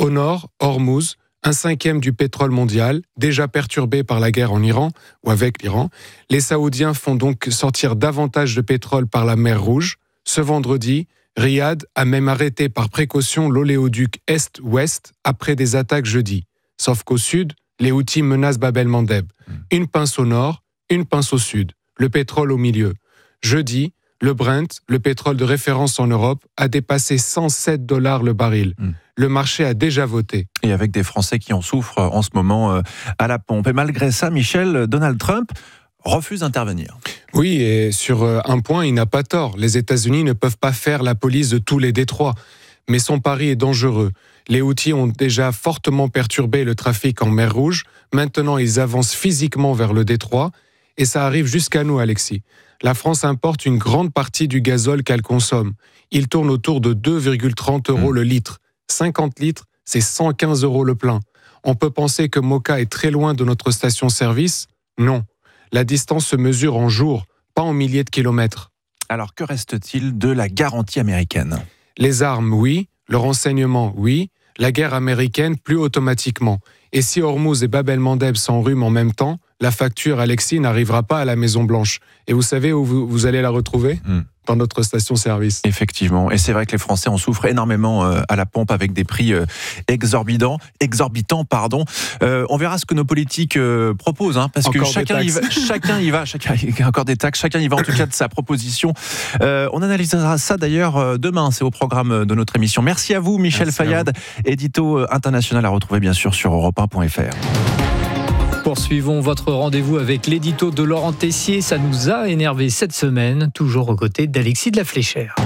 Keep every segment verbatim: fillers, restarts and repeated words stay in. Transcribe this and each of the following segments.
Au nord, Hormuz, un cinquième du pétrole mondial, déjà perturbé par la guerre en Iran ou avec l'Iran. Les Saoudiens font donc sortir davantage de pétrole par la mer Rouge. Ce vendredi, Riyad a même arrêté par précaution l'oléoduc Est-Ouest après des attaques jeudi. Sauf qu'au sud, les Houthis menacent Bab el-Mandeb. Une pince au nord, une pince au sud. Le pétrole au milieu. Jeudi, le Brent, le pétrole de référence en Europe, a dépassé cent sept dollars le baril. Mm. Le marché a déjà voté. Et avec des Français qui en souffrent en ce moment à la pompe. Et malgré ça, Michel, Donald Trump refuse d'intervenir. Oui, et sur un point, il n'a pas tort. Les États-Unis ne peuvent pas faire la police de tous les détroits. Mais son pari est dangereux. Les Houthis ont déjà fortement perturbé le trafic en mer Rouge. Maintenant, ils avancent physiquement vers le détroit. Et ça arrive jusqu'à nous, Alexis. La France importe une grande partie du gazole qu'elle consomme. Il tourne autour de deux virgule trente euros mmh. le litre. cinquante litres, c'est cent quinze euros le plein. On peut penser que Moka est très loin de notre station-service. Non. La distance se mesure en jours, pas en milliers de kilomètres. Alors, que reste-t-il de la garantie américaine ? Les armes, oui. Le renseignement, oui. La guerre américaine, plus automatiquement. Et si Hormuz et Bab el-Mandeb s'enrhument en même temps, la facture, Alexis, n'arrivera pas à la Maison-Blanche. Et vous savez où vous, vous allez la retrouver ? mmh. Dans notre station-service. Effectivement. Et c'est vrai que les Français en souffrent énormément euh, à la pompe avec des prix euh, exorbitants. exorbitants pardon. Euh, on verra ce que nos politiques euh, proposent. Hein, parce encore que chacun y, va, chacun y va. Chacun y va. Encore des taxes. Chacun y va en tout cas de sa proposition. Euh, on analysera ça d'ailleurs demain. C'est au programme de notre émission. Merci à vous, Michel Merci Fayad. Vous. Édito international à retrouver bien sûr sur europe un point f r. Poursuivons votre rendez-vous avec l'édito de Laurent Tessier. Ça nous a énervé cette semaine, toujours aux côtés d'Alexis de la Fléchère.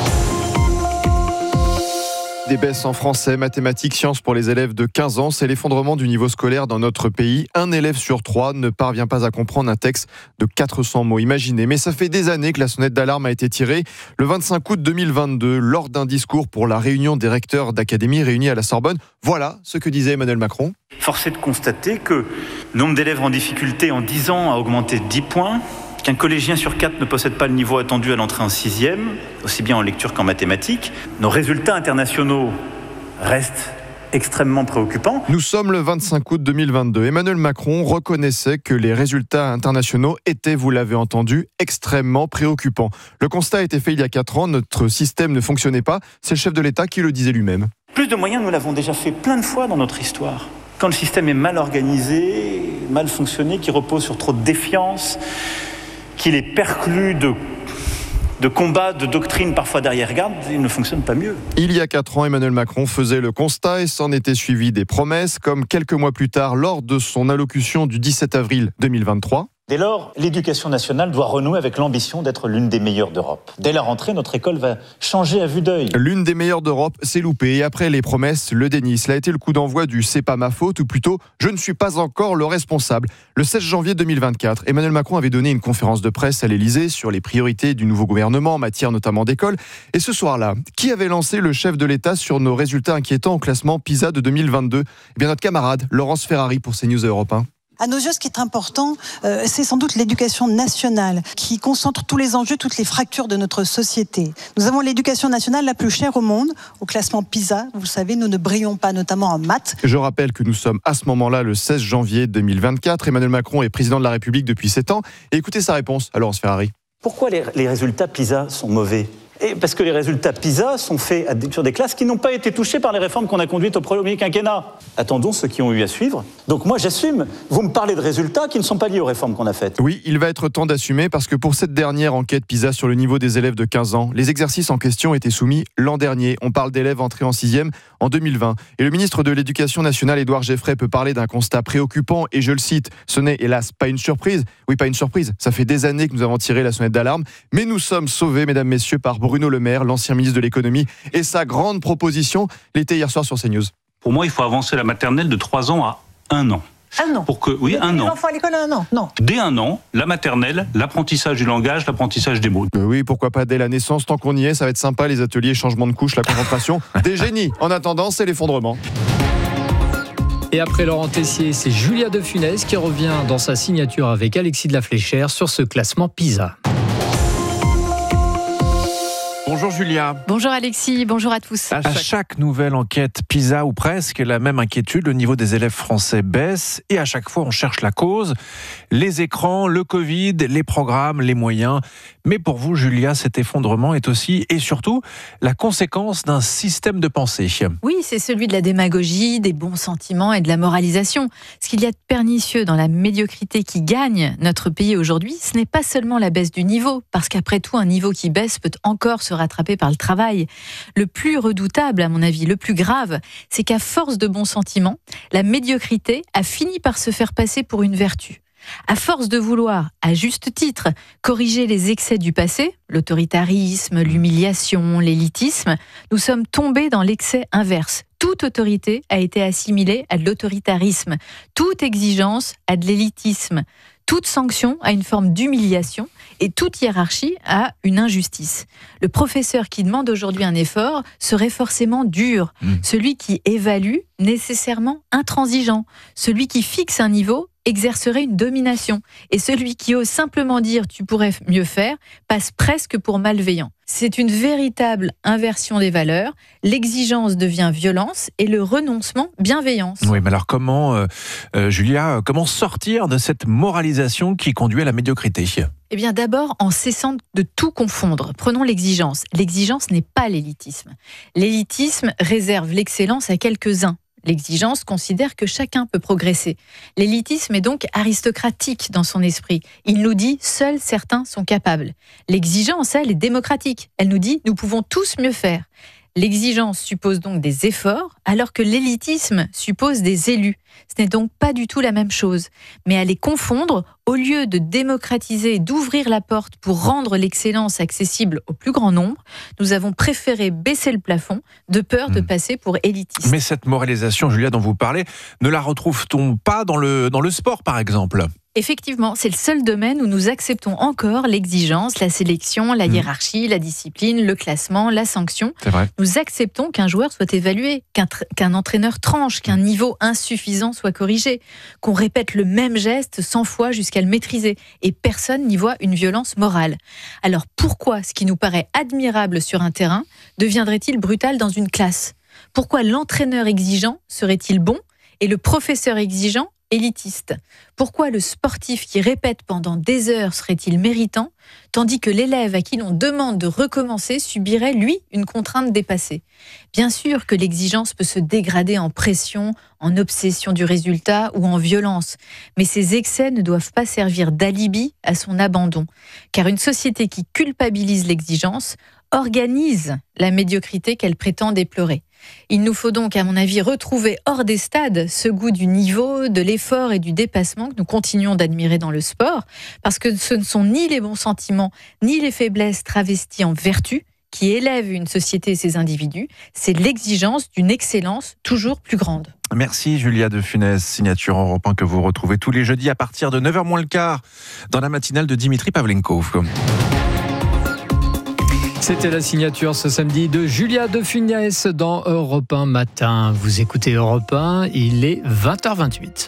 Des baisses en français, mathématiques, sciences pour les élèves de quinze ans, c'est l'effondrement du niveau scolaire dans notre pays. Un élève sur trois ne parvient pas à comprendre un texte de quatre cents mots. Imaginez, mais ça fait des années que la sonnette d'alarme a été tirée. Le vingt-cinq août deux mille vingt-deux, lors d'un discours pour la réunion des recteurs d'académie réunis à la Sorbonne, voilà ce que disait Emmanuel Macron. Force est de constater que le nombre d'élèves en difficulté en dix ans a augmenté de dix points. Qu'un collégien sur quatre ne possède pas le niveau attendu à l'entrée en sixième, aussi bien en lecture qu'en mathématiques. Nos résultats internationaux restent extrêmement préoccupants. Nous sommes le vingt-cinq août deux mille vingt-deux. Emmanuel Macron reconnaissait que les résultats internationaux étaient, vous l'avez entendu, extrêmement préoccupants. Le constat a été fait il y a quatre ans, notre système ne fonctionnait pas. C'est le chef de l'État qui le disait lui-même. Plus de moyens, nous l'avons déjà fait plein de fois dans notre histoire. Quand le système est mal organisé, mal fonctionné, qui repose sur trop de défiance, qu'il est perclus de, de combats, de doctrines parfois d'arrière-garde, il ne fonctionne pas mieux. Il y a quatre ans, Emmanuel Macron faisait le constat et s'en était suivi des promesses, comme quelques mois plus tard lors de son allocution du dix-sept avril deux mille vingt-trois. Dès lors, l'éducation nationale doit renouer avec l'ambition d'être l'une des meilleures d'Europe. Dès la rentrée, notre école va changer à vue d'œil. L'une des meilleures d'Europe, c'est loupé. Et après les promesses, le déni. Cela a été le coup d'envoi du « c'est pas ma faute » ou plutôt « je ne suis pas encore le responsable ». Le seize janvier deux mille vingt-quatre, Emmanuel Macron avait donné une conférence de presse à l'Élysée sur les priorités du nouveau gouvernement en matière notamment d'école. Et ce soir-là, qui avait lancé le chef de l'État sur nos résultats inquiétants au classement PISA de deux mille vingt-deux ? Eh bien notre camarade Laurence Ferrari pour CNews Europe un. À nos yeux, ce qui est important, euh, c'est sans doute l'éducation nationale, qui concentre tous les enjeux, toutes les fractures de notre société. Nous avons l'éducation nationale la plus chère au monde, au classement PISA. Vous le savez, nous ne brillons pas, notamment en maths. Je rappelle que nous sommes à ce moment-là le seize janvier deux mille vingt-quatre. Emmanuel Macron est président de la République depuis sept ans. Et écoutez sa réponse à Laurence Ferrari. Pourquoi les, les résultats PISA sont mauvais ? Et parce que les résultats PISA sont faits sur des classes qui n'ont pas été touchées par les réformes qu'on a conduites au premier quinquennat. Attendons ceux qui ont eu à suivre. Donc moi j'assume, vous me parlez de résultats qui ne sont pas liés aux réformes qu'on a faites. Oui, il va être temps d'assumer parce que pour cette dernière enquête PISA sur le niveau des élèves de quinze ans, les exercices en question étaient soumis l'an dernier. On parle d'élèves entrés en sixième en deux mille vingt. Et le ministre de l'Éducation nationale, Édouard Geffray, peut parler d'un constat préoccupant et je le cite, ce n'est hélas pas une surprise. Oui, pas une surprise, ça fait des années que nous avons tiré la sonnette d'alarme, mais nous sommes sauvés, mesdames, messieurs, par Bruno Le Maire, l'ancien ministre de l'économie, et sa grande proposition l'été hier soir sur CNews. Pour moi, il faut avancer la maternelle de trois ans à un an. Un an. Pour que, oui, un an. L'enfant à l'école à un an, non. Dès un an, la maternelle, l'apprentissage du langage, l'apprentissage des mots. Euh oui, pourquoi pas dès la naissance, tant qu'on y est, ça va être sympa, les ateliers, changement de couche, la concentration, des génies. En attendant, c'est l'effondrement. Et après Laurent Tessier, c'est Julia de Funès qui revient dans sa signature avec Alexis de la Fléchère sur ce classement PISA. Bonjour. Bonjour Julia. Bonjour Alexis, bonjour à tous. À chaque... à chaque nouvelle enquête PISA ou presque, la même inquiétude, le niveau des élèves français baisse et à chaque fois on cherche la cause. Les écrans, le Covid, les programmes, les moyens. Mais pour vous Julia, cet effondrement est aussi et surtout la conséquence d'un système de pensée. Oui, c'est celui de la démagogie, des bons sentiments et de la moralisation. Ce qu'il y a de pernicieux dans la médiocrité qui gagne notre pays aujourd'hui, ce n'est pas seulement la baisse du niveau, parce qu'après tout, un niveau qui baisse peut encore se rattraper par le travail. Le plus redoutable, à mon avis, le plus grave, c'est qu'à force de bons sentiments, la médiocrité a fini par se faire passer pour une vertu. À force de vouloir, à juste titre, corriger les excès du passé, l'autoritarisme, l'humiliation, l'élitisme, nous sommes tombés dans l'excès inverse. Toute autorité a été assimilée à de l'autoritarisme, toute exigence à de l'élitisme, toute sanction a une forme d'humiliation et toute hiérarchie a une injustice. Le professeur qui demande aujourd'hui un effort serait forcément dur. Mmh. Celui qui évalue, nécessairement intransigeant. Celui qui fixe un niveau exercerait une domination. Et celui qui ose simplement dire « tu pourrais mieux faire » passe presque pour malveillant. C'est une véritable inversion des valeurs. L'exigence devient violence et le renoncement bienveillance. Oui, mais alors comment, euh, euh, Julia, comment sortir de cette moralisation qui conduit à la médiocrité ? Eh bien d'abord en cessant de tout confondre. Prenons l'exigence. L'exigence n'est pas l'élitisme. L'élitisme réserve l'excellence à quelques-uns. L'exigence considère que chacun peut progresser. L'élitisme est donc aristocratique dans son esprit. Il nous dit « seuls certains sont capables ». L'exigence, elle, est démocratique. Elle nous dit « nous pouvons tous mieux faire ». L'exigence suppose donc des efforts, alors que l'élitisme suppose des élus. Ce n'est donc pas du tout la même chose. Mais à les confondre, au lieu de démocratiser et d'ouvrir la porte pour rendre l'excellence accessible au plus grand nombre, nous avons préféré baisser le plafond de peur de passer pour élitiste. Mais cette moralisation, Julia, dont vous parlez, ne la retrouve-t-on pas dans le, dans le sport, par exemple ? Effectivement, c'est le seul domaine où nous acceptons encore l'exigence, la sélection, la hiérarchie, mmh. la discipline, le classement, la sanction. C'est vrai. Nous acceptons qu'un joueur soit évalué, qu'un, tr- qu'un entraîneur tranche, qu'un niveau insuffisant soit corrigé, qu'on répète le même geste cent fois jusqu'à le maîtriser. Et personne n'y voit une violence morale. Alors pourquoi ce qui nous paraît admirable sur un terrain deviendrait-il brutal dans une classe ? Pourquoi l'entraîneur exigeant serait-il bon et le professeur exigeant élitiste ? Pourquoi le sportif qui répète pendant des heures serait-il méritant, tandis que l'élève à qui l'on demande de recommencer subirait, lui, une contrainte dépassée ? Bien sûr que l'exigence peut se dégrader en pression, en obsession du résultat ou en violence, mais ces excès ne doivent pas servir d'alibi à son abandon, car une société qui culpabilise l'exigence organise la médiocrité qu'elle prétend déplorer. Il nous faut donc, à mon avis, retrouver hors des stades ce goût du niveau, de l'effort et du dépassement que nous continuons d'admirer dans le sport, parce que ce ne sont ni les bons sentiments, ni les faiblesses travesties en vertu qui élèvent une société et ses individus, c'est l'exigence d'une excellence toujours plus grande. Merci Julia de Funès, signature Europe un que vous retrouvez tous les jeudis à partir de neuf heures moins le quart dans la matinale de Dimitri Pavlenko. C'était la signature ce samedi de Julia de Funès dans Europe un Matin. Vous écoutez Europe un, il est vingt heures vingt-huit.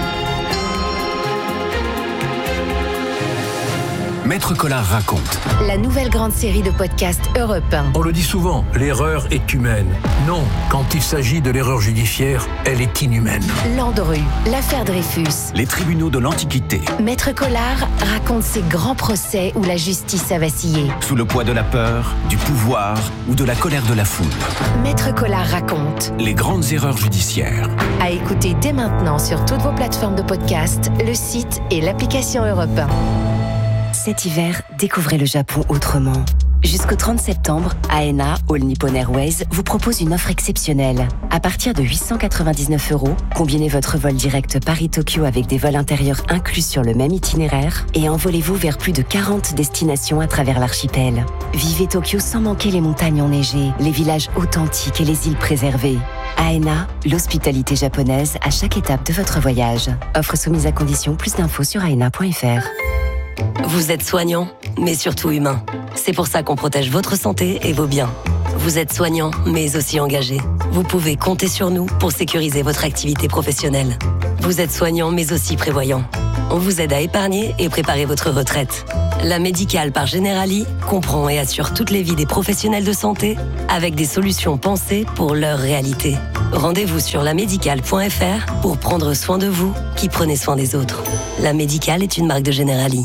Maître Collard raconte. La nouvelle grande série de podcasts Europe un. On le dit souvent, l'erreur est humaine. Non, quand il s'agit de l'erreur judiciaire, elle est inhumaine. Landru, l'affaire Dreyfus. Les tribunaux de l'Antiquité. Maître Collard raconte ces grands procès où la justice a vacillé. Sous le poids de la peur, du pouvoir ou de la colère de la foule. Maître Collard raconte. Les grandes erreurs judiciaires. À écouter dès maintenant sur toutes vos plateformes de podcast, le site et l'application Europe un. Cet hiver, découvrez le Japon autrement. Jusqu'au trente septembre, A N A, All Nippon Airways, vous propose une offre exceptionnelle. À partir de huit cent quatre-vingt-dix-neuf euros, combinez votre vol direct Paris-Tokyo avec des vols intérieurs inclus sur le même itinéraire et envolez-vous vers plus de quarante destinations à travers l'archipel. Vivez Tokyo sans manquer les montagnes enneigées, les villages authentiques et les îles préservées. A N A, l'hospitalité japonaise à chaque étape de votre voyage. Offre soumise à condition, plus d'infos sur aena point f r. Vous êtes soignant, mais surtout humain. C'est pour ça qu'on protège votre santé et vos biens. Vous êtes soignant, mais aussi engagé. Vous pouvez compter sur nous pour sécuriser votre activité professionnelle. Vous êtes soignant, mais aussi prévoyant. On vous aide à épargner et préparer votre retraite. La médicale par Generali comprend et assure toutes les vies des professionnels de santé avec des solutions pensées pour leur réalité. Rendez-vous sur la médicale point f r pour prendre soin de vous qui prenez soin des autres. La médicale est une marque de Generali.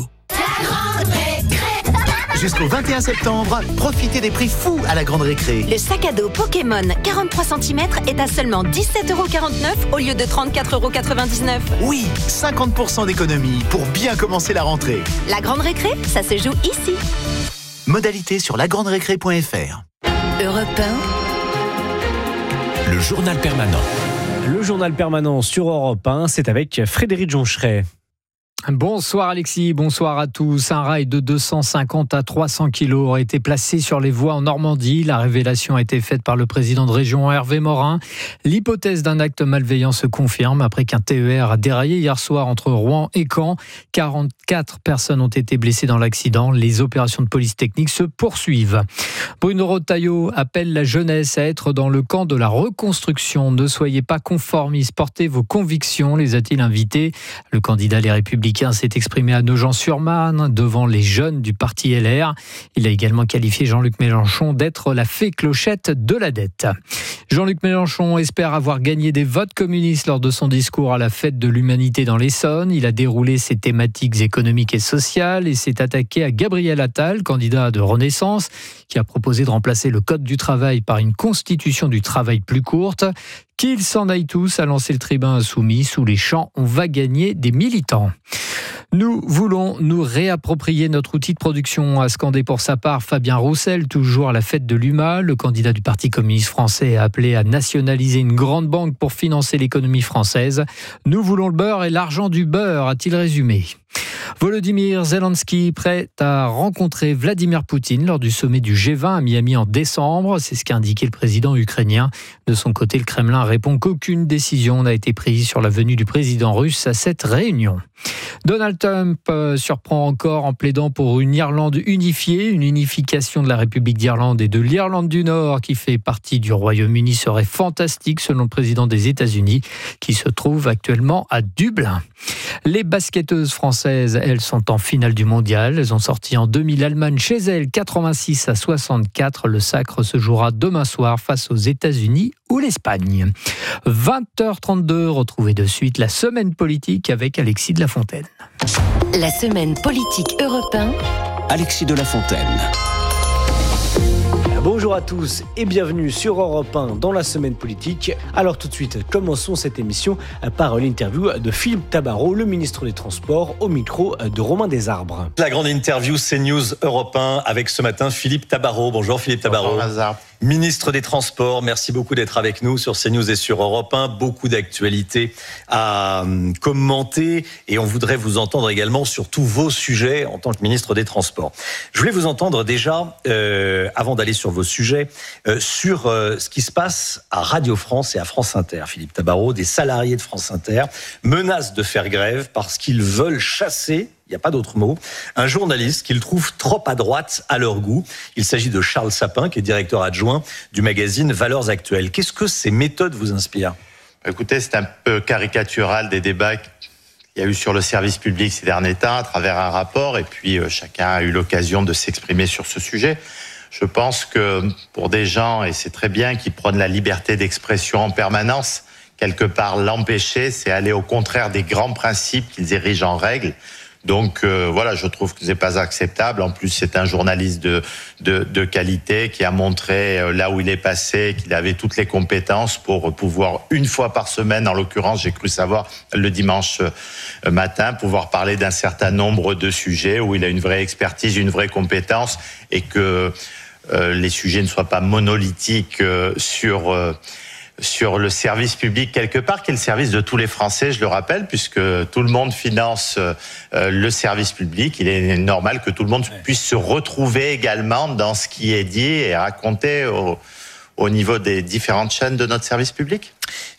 Jusqu'au vingt et un septembre, profitez des prix fous à la Grande Récré. Le sac à dos Pokémon quarante-trois centimètres est à seulement dix-sept euros quarante-neuf au lieu de trente-quatre euros quatre-vingt-dix-neuf. Oui, cinquante pour cent d'économie pour bien commencer la rentrée. La Grande Récré, ça se joue ici. Modalité sur la grande récré point f r. Europe un. Le journal permanent. Le journal permanent sur Europe un, c'est avec Frédéric Joncheret. Bonsoir Alexis, bonsoir à tous. Un rail de deux cent cinquante à trois cents kilos a été placé sur les voies en Normandie. La révélation a été faite par le président de région Hervé Morin. L'hypothèse d'un acte malveillant se confirme après qu'un T E R a déraillé hier soir entre Rouen et Caen. quarante-quatre personnes ont été blessées dans l'accident. Les opérations de police technique se poursuivent. Bruno Retailleau appelle la jeunesse à être dans le camp de la reconstruction. Ne soyez pas conformistes, portez vos convictions, les a-t-il invités. Le candidat Les Républicains s'est exprimé à Nogent-sur-Marne devant les jeunes du parti L R. Il a également qualifié Jean-Luc Mélenchon d'être la fée clochette de la dette. Jean-Luc Mélenchon espère avoir gagné des votes communistes lors de son discours à la fête de l'humanité dans l'Essonne. Il a déroulé ses thématiques économiques et sociales et s'est attaqué à Gabriel Attal, candidat de Renaissance, qui a proposé de remplacer le code du travail par une constitution du travail plus courte. Qu'ils s'en aillent tous, a lancé le tribun insoumis. Sous les champs, on va gagner des militants. Nous voulons nous réapproprier notre outil de production, a scandé pour sa part Fabien Roussel, toujours à la fête de l'U M A. Le candidat du Parti communiste français a appelé à nationaliser une grande banque pour financer l'économie française. Nous voulons le beurre et l'argent du beurre, a-t-il résumé. Volodymyr Zelensky prêt à rencontrer Vladimir Poutine lors du sommet du G vingt à Miami en décembre. C'est ce qu'a indiqué le président ukrainien. De son côté, le Kremlin répond qu'aucune décision n'a été prise sur la venue du président russe à cette réunion. Donald Trump surprend encore en plaidant pour une Irlande unifiée. Une unification de la République d'Irlande et de l'Irlande du Nord qui fait partie du Royaume-Uni serait fantastique selon le président des États-Unis qui se trouve actuellement à Dublin. Les basketteuses françaises, elles sont en finale du mondial. Elles ont sorti en demi l'Allemagne chez elles, quatre-vingt-six à soixante-quatre. Le sacre se jouera demain soir face aux États-Unis ou l'Espagne. vingt heures trente-deux, retrouvez de suite la semaine politique avec Alexis de la Fontaine. La semaine politique Europe un. Alexis de la Fontaine. Bonjour à tous et bienvenue sur Europe un dans la semaine politique. Alors tout de suite, commençons cette émission par l'interview de Philippe Tabarot, le ministre des Transports, au micro de Romain Desarbres. La grande interview CNews Europe un avec ce matin Philippe Tabarot. Bonjour Philippe Tabarot. Bonjour, ministre des Transports, merci beaucoup d'être avec nous sur CNews et sur Europe un. Beaucoup d'actualités à commenter et on voudrait vous entendre également sur tous vos sujets en tant que ministre des Transports. Je voulais vous entendre déjà, euh, avant d'aller sur vos sujets, euh, sur euh, ce qui se passe à Radio France et à France Inter. Philippe Tabarot, des salariés de France Inter menacent de faire grève parce qu'ils veulent chasser, il n'y a pas d'autre mot, un journaliste qu'ils trouvent trop à droite à leur goût. Il s'agit de Charles Sapin, qui est directeur adjoint du magazine Valeurs Actuelles. Qu'est-ce que ces méthodes vous inspirent ? Écoutez, c'est un peu caricatural des débats qu'il y a eu sur le service public ces derniers temps à travers un rapport, et puis euh, chacun a eu l'occasion de s'exprimer sur ce sujet. Je pense que pour des gens, et c'est très bien, qui prônent la liberté d'expression en permanence, quelque part l'empêcher, c'est aller au contraire des grands principes qu'ils érigent en règle. Donc euh, voilà, je trouve que c'est pas acceptable. En plus, c'est un journaliste de, de, de qualité qui a montré euh, là où il est passé qu'il avait toutes les compétences pour pouvoir, une fois par semaine, en l'occurrence, j'ai cru savoir le dimanche euh, matin, pouvoir parler d'un certain nombre de sujets où il a une vraie expertise, une vraie compétence, et que euh, les sujets ne soient pas monolithiques euh, sur... Euh, sur le service public quelque part, qui est le service de tous les Français, je le rappelle, puisque tout le monde finance euh, le service public. Il est normal que tout le monde puisse se retrouver également dans ce qui est dit et raconté au, au niveau des différentes chaînes de notre service public.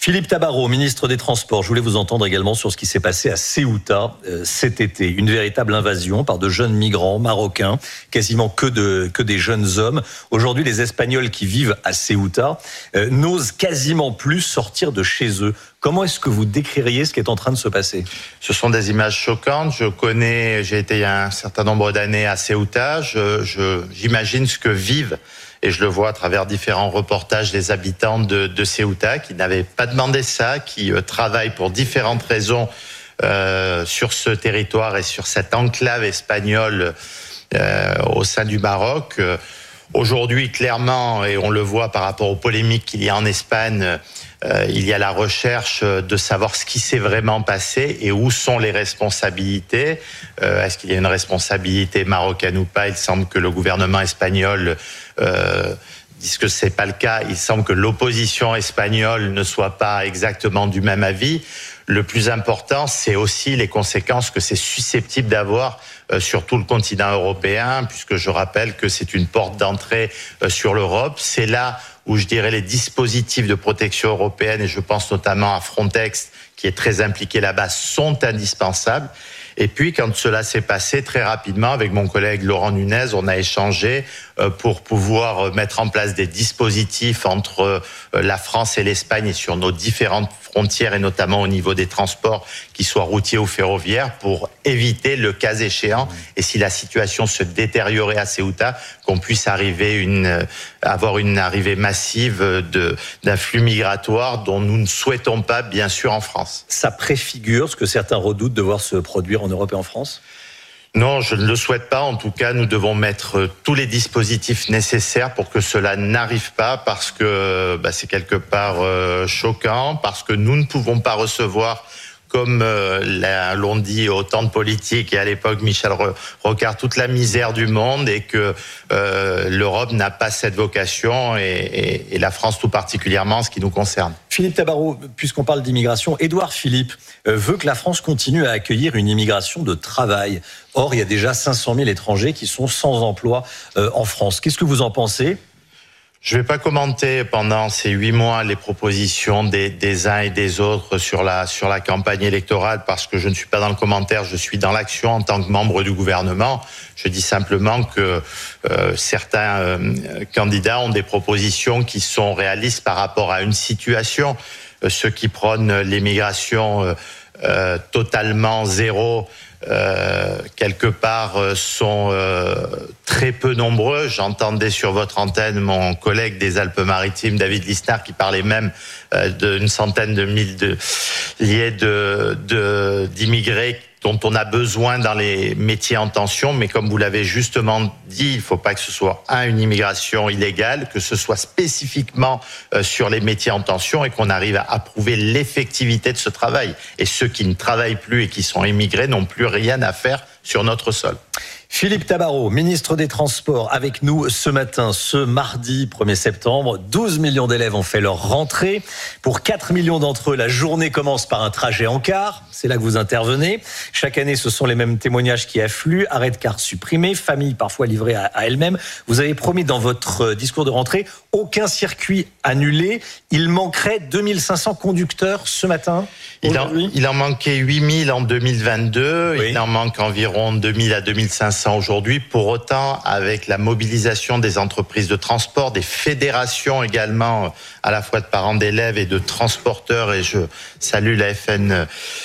Philippe Tabarot, ministre des Transports, je voulais vous entendre également sur ce qui s'est passé à Ceuta euh, cet été. Une véritable invasion par de jeunes migrants marocains, quasiment que, de, que des jeunes hommes. Aujourd'hui, les Espagnols qui vivent à Ceuta euh, n'osent quasiment plus sortir de chez eux. Comment est-ce que vous décririez ce qui est en train de se passer ? Ce sont des images choquantes. Je connais, j'ai été il y a un certain nombre d'années à Ceuta. Je, je, j'imagine ce que vivent, et je le vois à travers différents reportages, les habitants de, de Ceuta qui n'avaient pas demandé ça, qui euh, travaillent pour différentes raisons euh, sur ce territoire et sur cette enclave espagnole euh, au sein du Maroc. Euh, aujourd'hui, clairement, et on le voit par rapport aux polémiques qu'il y a en Espagne, Euh, il y a la recherche de savoir ce qui s'est vraiment passé et où sont les responsabilités. Euh, est-ce qu'il y a une responsabilité marocaine ou pas ? Il semble que le gouvernement espagnol euh, dise que c'est pas le cas. Il semble que l'opposition espagnole ne soit pas exactement du même avis. Le plus important, c'est aussi les conséquences que c'est susceptible d'avoir euh, sur tout le continent européen, puisque je rappelle que c'est une porte d'entrée euh, sur l'Europe. C'est là où je dirais les dispositifs de protection européenne, et je pense notamment à Frontex, qui est très impliqué là-bas, sont indispensables. Et puis, quand cela s'est passé, très rapidement, avec mon collègue Laurent Nunez, on a échangé pour pouvoir mettre en place des dispositifs entre la France et l'Espagne et sur nos différentes frontières, et notamment au niveau des transports, qu'ils soient routiers ou ferroviaires, pour éviter, le cas échéant, et si la situation se détériorait à Ceuta, qu'on puisse arriver une, avoir une arrivée massive de, d'un flux migratoire dont nous ne souhaitons pas, bien sûr, en France. Ça préfigure ce que certains redoutent de voir se produire en Europe et en France ? Non, je ne le souhaite pas. En tout cas, nous devons mettre tous les dispositifs nécessaires pour que cela n'arrive pas, parce que bah, c'est quelque part euh, choquant, parce que nous ne pouvons pas recevoir, comme euh, l'ont dit autant de politiques et à l'époque Michel Rocard, toute la misère du monde, et que euh, l'Europe n'a pas cette vocation, et, et, et la France tout particulièrement, ce qui nous concerne. Philippe Tabarot, puisqu'on parle d'immigration, Édouard Philippe euh, veut que la France continue à accueillir une immigration de travail. Or, il y a déjà cinq cent mille étrangers qui sont sans emploi euh, en France. Qu'est-ce que vous en pensez ? Je ne vais pas commenter pendant ces huit mois les propositions des, des uns et des autres sur la, sur la campagne électorale, parce que je ne suis pas dans le commentaire, je suis dans l'action en tant que membre du gouvernement. Je dis simplement que euh, certains euh, candidats ont des propositions qui sont réalistes par rapport à une situation. Euh, ceux qui prônent l'immigration euh, euh, totalement zéro, Euh, quelque part euh, sont euh, très peu nombreux. J'entendais sur votre antenne mon collègue des Alpes-Maritimes, David Lisnard, qui parlait même euh, d'une centaine de milliers de, de, d'immigrés dont on a besoin dans les métiers en tension. Mais comme vous l'avez justement dit, il ne faut pas que ce soit un, une immigration illégale, que ce soit spécifiquement euh, sur les métiers en tension, et qu'on arrive à approuver l'effectivité de ce travail. Et ceux qui ne travaillent plus et qui sont immigrés n'ont plus rien à faire sur notre sol. Philippe Tabarot, ministre des Transports, avec nous ce matin, ce mardi premier septembre. douze millions d'élèves ont fait leur rentrée. Pour quatre millions d'entre eux, la journée commence par un trajet en car. C'est là que vous intervenez. Chaque année, ce sont les mêmes témoignages qui affluent. Arrêt de car supprimé, famille parfois livrée à, à elle-même. Vous avez promis dans votre discours de rentrée aucun circuit annulé. Il manquerait deux mille cinq cents conducteurs ce matin. Il en, il en manquait huit mille en deux mille vingt-deux. Oui. Il en manque environ deux mille à deux mille cinq cents aujourd'hui. Pour autant, avec la mobilisation des entreprises de transport, des fédérations également, à la fois de parents d'élèves et de transporteurs, et je salue la F N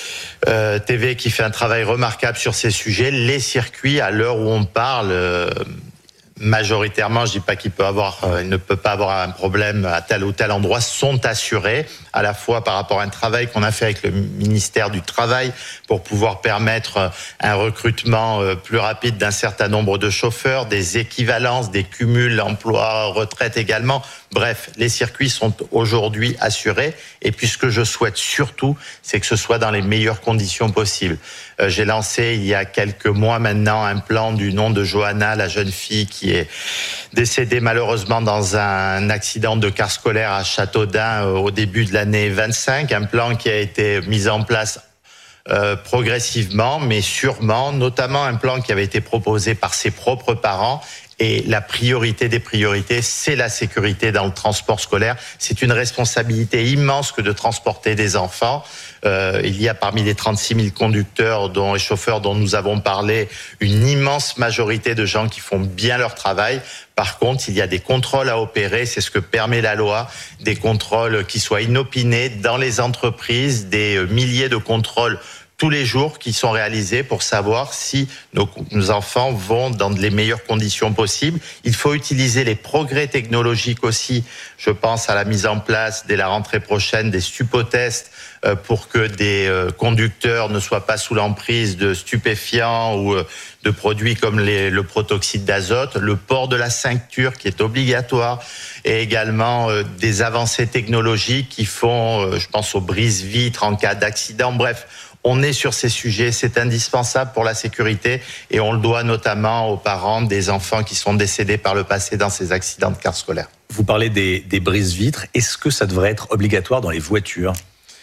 euh, T V qui fait un travail remarquable sur ces sujets, les circuits, à l'heure où on parle, euh, majoritairement, je dis pas qu'il peut avoir, euh, il ne peut pas avoir un problème à tel ou tel endroit, sont assurés, à la fois par rapport à un travail qu'on a fait avec le ministère du Travail pour pouvoir permettre un recrutement plus rapide d'un certain nombre de chauffeurs, des équivalences, des cumuls emploi-retraite également. Bref, les circuits sont aujourd'hui assurés, et puis ce que je souhaite surtout, c'est que ce soit dans les meilleures conditions possibles. Euh, j'ai lancé il y a quelques mois maintenant un plan du nom de Johanna, la jeune fille qui est décédée malheureusement dans un accident de car scolaire à Châteaudun au début de l'année vingt-cinq, un plan qui a été mis en place Euh, progressivement, mais sûrement, notamment un plan qui avait été proposé par ses propres parents Et la priorité des priorités, c'est la sécurité dans le transport scolaire. C'est une responsabilité immense que de transporter des enfants. Euh, il y a parmi les trente-six mille conducteurs dont, et chauffeurs dont nous avons parlé, une immense majorité de gens qui font bien leur travail. Par contre, il y a des contrôles à opérer, c'est ce que permet la loi, des contrôles qui soient inopinés dans les entreprises, des milliers de contrôles tous les jours qui sont réalisés pour savoir si nos, nos enfants vont dans les meilleures conditions possibles. Il faut utiliser les progrès technologiques aussi. Je pense à la mise en place dès la rentrée prochaine des stupotests euh, pour que des euh, conducteurs ne soient pas sous l'emprise de stupéfiants ou euh, de produits comme les, le protoxyde d'azote, le port de la ceinture qui est obligatoire et également euh, des avancées technologiques qui font, euh, je pense aux brise-vitres en cas d'accident. Bref, on est sur ces sujets, c'est indispensable pour la sécurité et on le doit notamment aux parents des enfants qui sont décédés par le passé dans ces accidents de cars scolaires. Vous parlez des, des brise-vitres, est-ce que ça devrait être obligatoire dans les voitures ?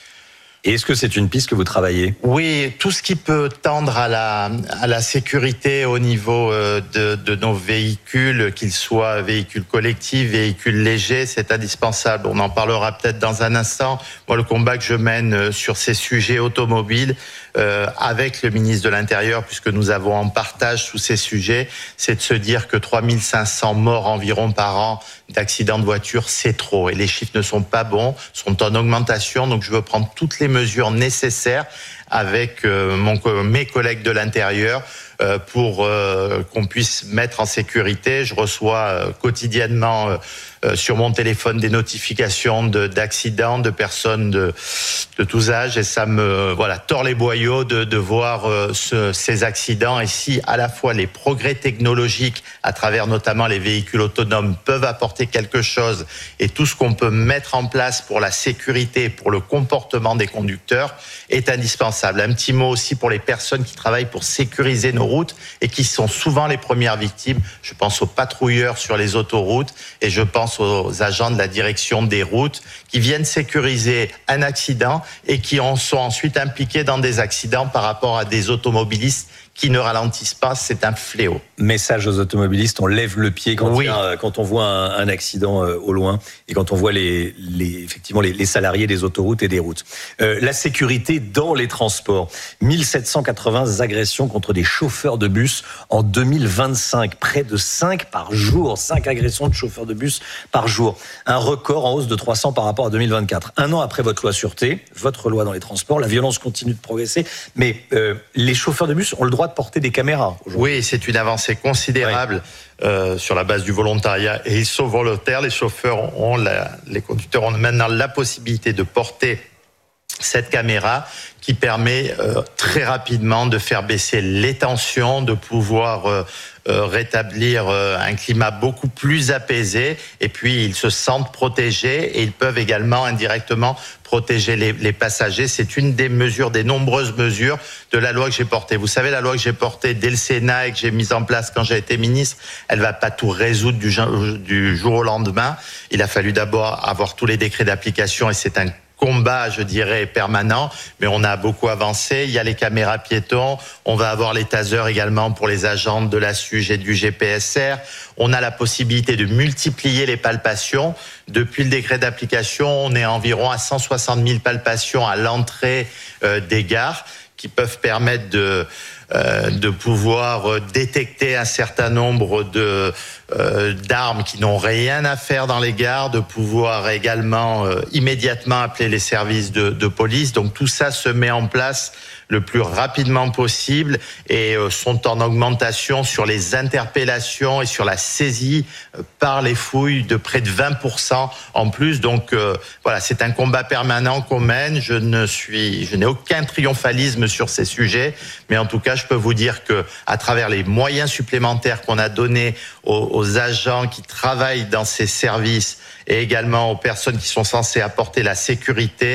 Et est-ce que c'est une piste que vous travaillez ? Oui, tout ce qui peut tendre à la, à la sécurité au niveau de, de nos véhicules, qu'ils soient véhicules collectifs, véhicules légers, c'est indispensable. On en parlera peut-être dans un instant. Moi, le combat que je mène sur ces sujets automobiles, euh, avec le ministre de l'Intérieur, puisque nous avons en partage tous ces sujets, c'est de se dire que trois mille cinq cents morts environ par an d'accidents de voiture, c'est trop. Et les chiffres ne sont pas bons, sont en augmentation. Donc, je veux prendre toutes les mesures nécessaires avec euh, mon, mes collègues de l'Intérieur euh, pour euh, qu'on puisse mettre en sécurité. Je reçois euh, quotidiennement euh, euh, sur mon téléphone des notifications de, d'accidents, de personnes de, de tous âges et ça me voilà tord les boyaux de, de voir euh, ce, ces accidents. Et si à la fois les progrès technologiques à travers notamment les véhicules autonomes peuvent apporter quelque chose et tout ce qu'on peut mettre en place pour la sécurité, pour le comportement des conducteurs est indispensable. Un petit mot aussi pour les personnes qui travaillent pour sécuriser nos routes et qui sont souvent les premières victimes. Je pense aux patrouilleurs sur les autoroutes et je pense aux agents de la direction des routes qui viennent sécuriser un accident et qui en sont ensuite impliqués dans des accidents par rapport à des automobilistes qui ne ralentissent pas, c'est un fléau. Message aux automobilistes, on lève le pied quand, oui. il y a, quand on voit un, un accident euh, au loin et quand on voit les, les, effectivement les, les salariés des autoroutes et des routes. Euh, la sécurité dans les transports, mille sept cent quatre-vingts agressions contre des chauffeurs de bus en deux mille vingt-cinq, près de cinq par jour, cinq agressions de chauffeurs de bus par jour. Un record en hausse de trois cents par rapport à deux mille vingt-quatre. Un an après votre loi sûreté, votre loi dans les transports, la violence continue de progresser, mais euh, les chauffeurs de bus ont le droit de porter des caméras aujourd'hui. Oui, c'est une avancée considérable ouais. euh, sur la base du volontariat et ils sont volontaires. Les chauffeurs ont la, les conducteurs ont maintenant la possibilité de porter cette caméra qui permet euh, très rapidement de faire baisser les tensions, de pouvoir euh, euh, rétablir euh, un climat beaucoup plus apaisé et puis ils se sentent protégés et ils peuvent également indirectement protéger les, les passagers. C'est une des mesures, des nombreuses mesures de la loi que j'ai portée. Vous savez, la loi que j'ai portée dès le Sénat et que j'ai mise en place quand j'ai été ministre, elle ne va pas tout résoudre du, du jour au lendemain. Il a fallu d'abord avoir tous les décrets d'application et c'est un combat, je dirais, permanent, mais on a beaucoup avancé. Il y a les caméras piétons, on va avoir les tasers également pour les agents de la S U G et du G P S R. On a la possibilité de multiplier les palpations. Depuis le décret d'application, on est environ à cent soixante mille palpations à l'entrée euh, des gares qui peuvent permettre de euh, de pouvoir détecter un certain nombre de euh, d'armes qui n'ont rien à faire dans les gares, de pouvoir également euh, immédiatement appeler les services de, de police. Donc tout ça se met en place le plus rapidement possible et euh, sont en augmentation sur les interpellations et sur la saisie euh, par les fouilles de près de vingt pour cent en plus. Donc euh, voilà, c'est un combat permanent qu'on mène. Je ne suis, je n'ai aucun triomphalisme sur ces sujets, mais en tout cas, je peux vous dire que à travers les moyens supplémentaires qu'on a donnés aux, aux agents qui travaillent dans ces services et également aux personnes qui sont censées apporter la sécurité,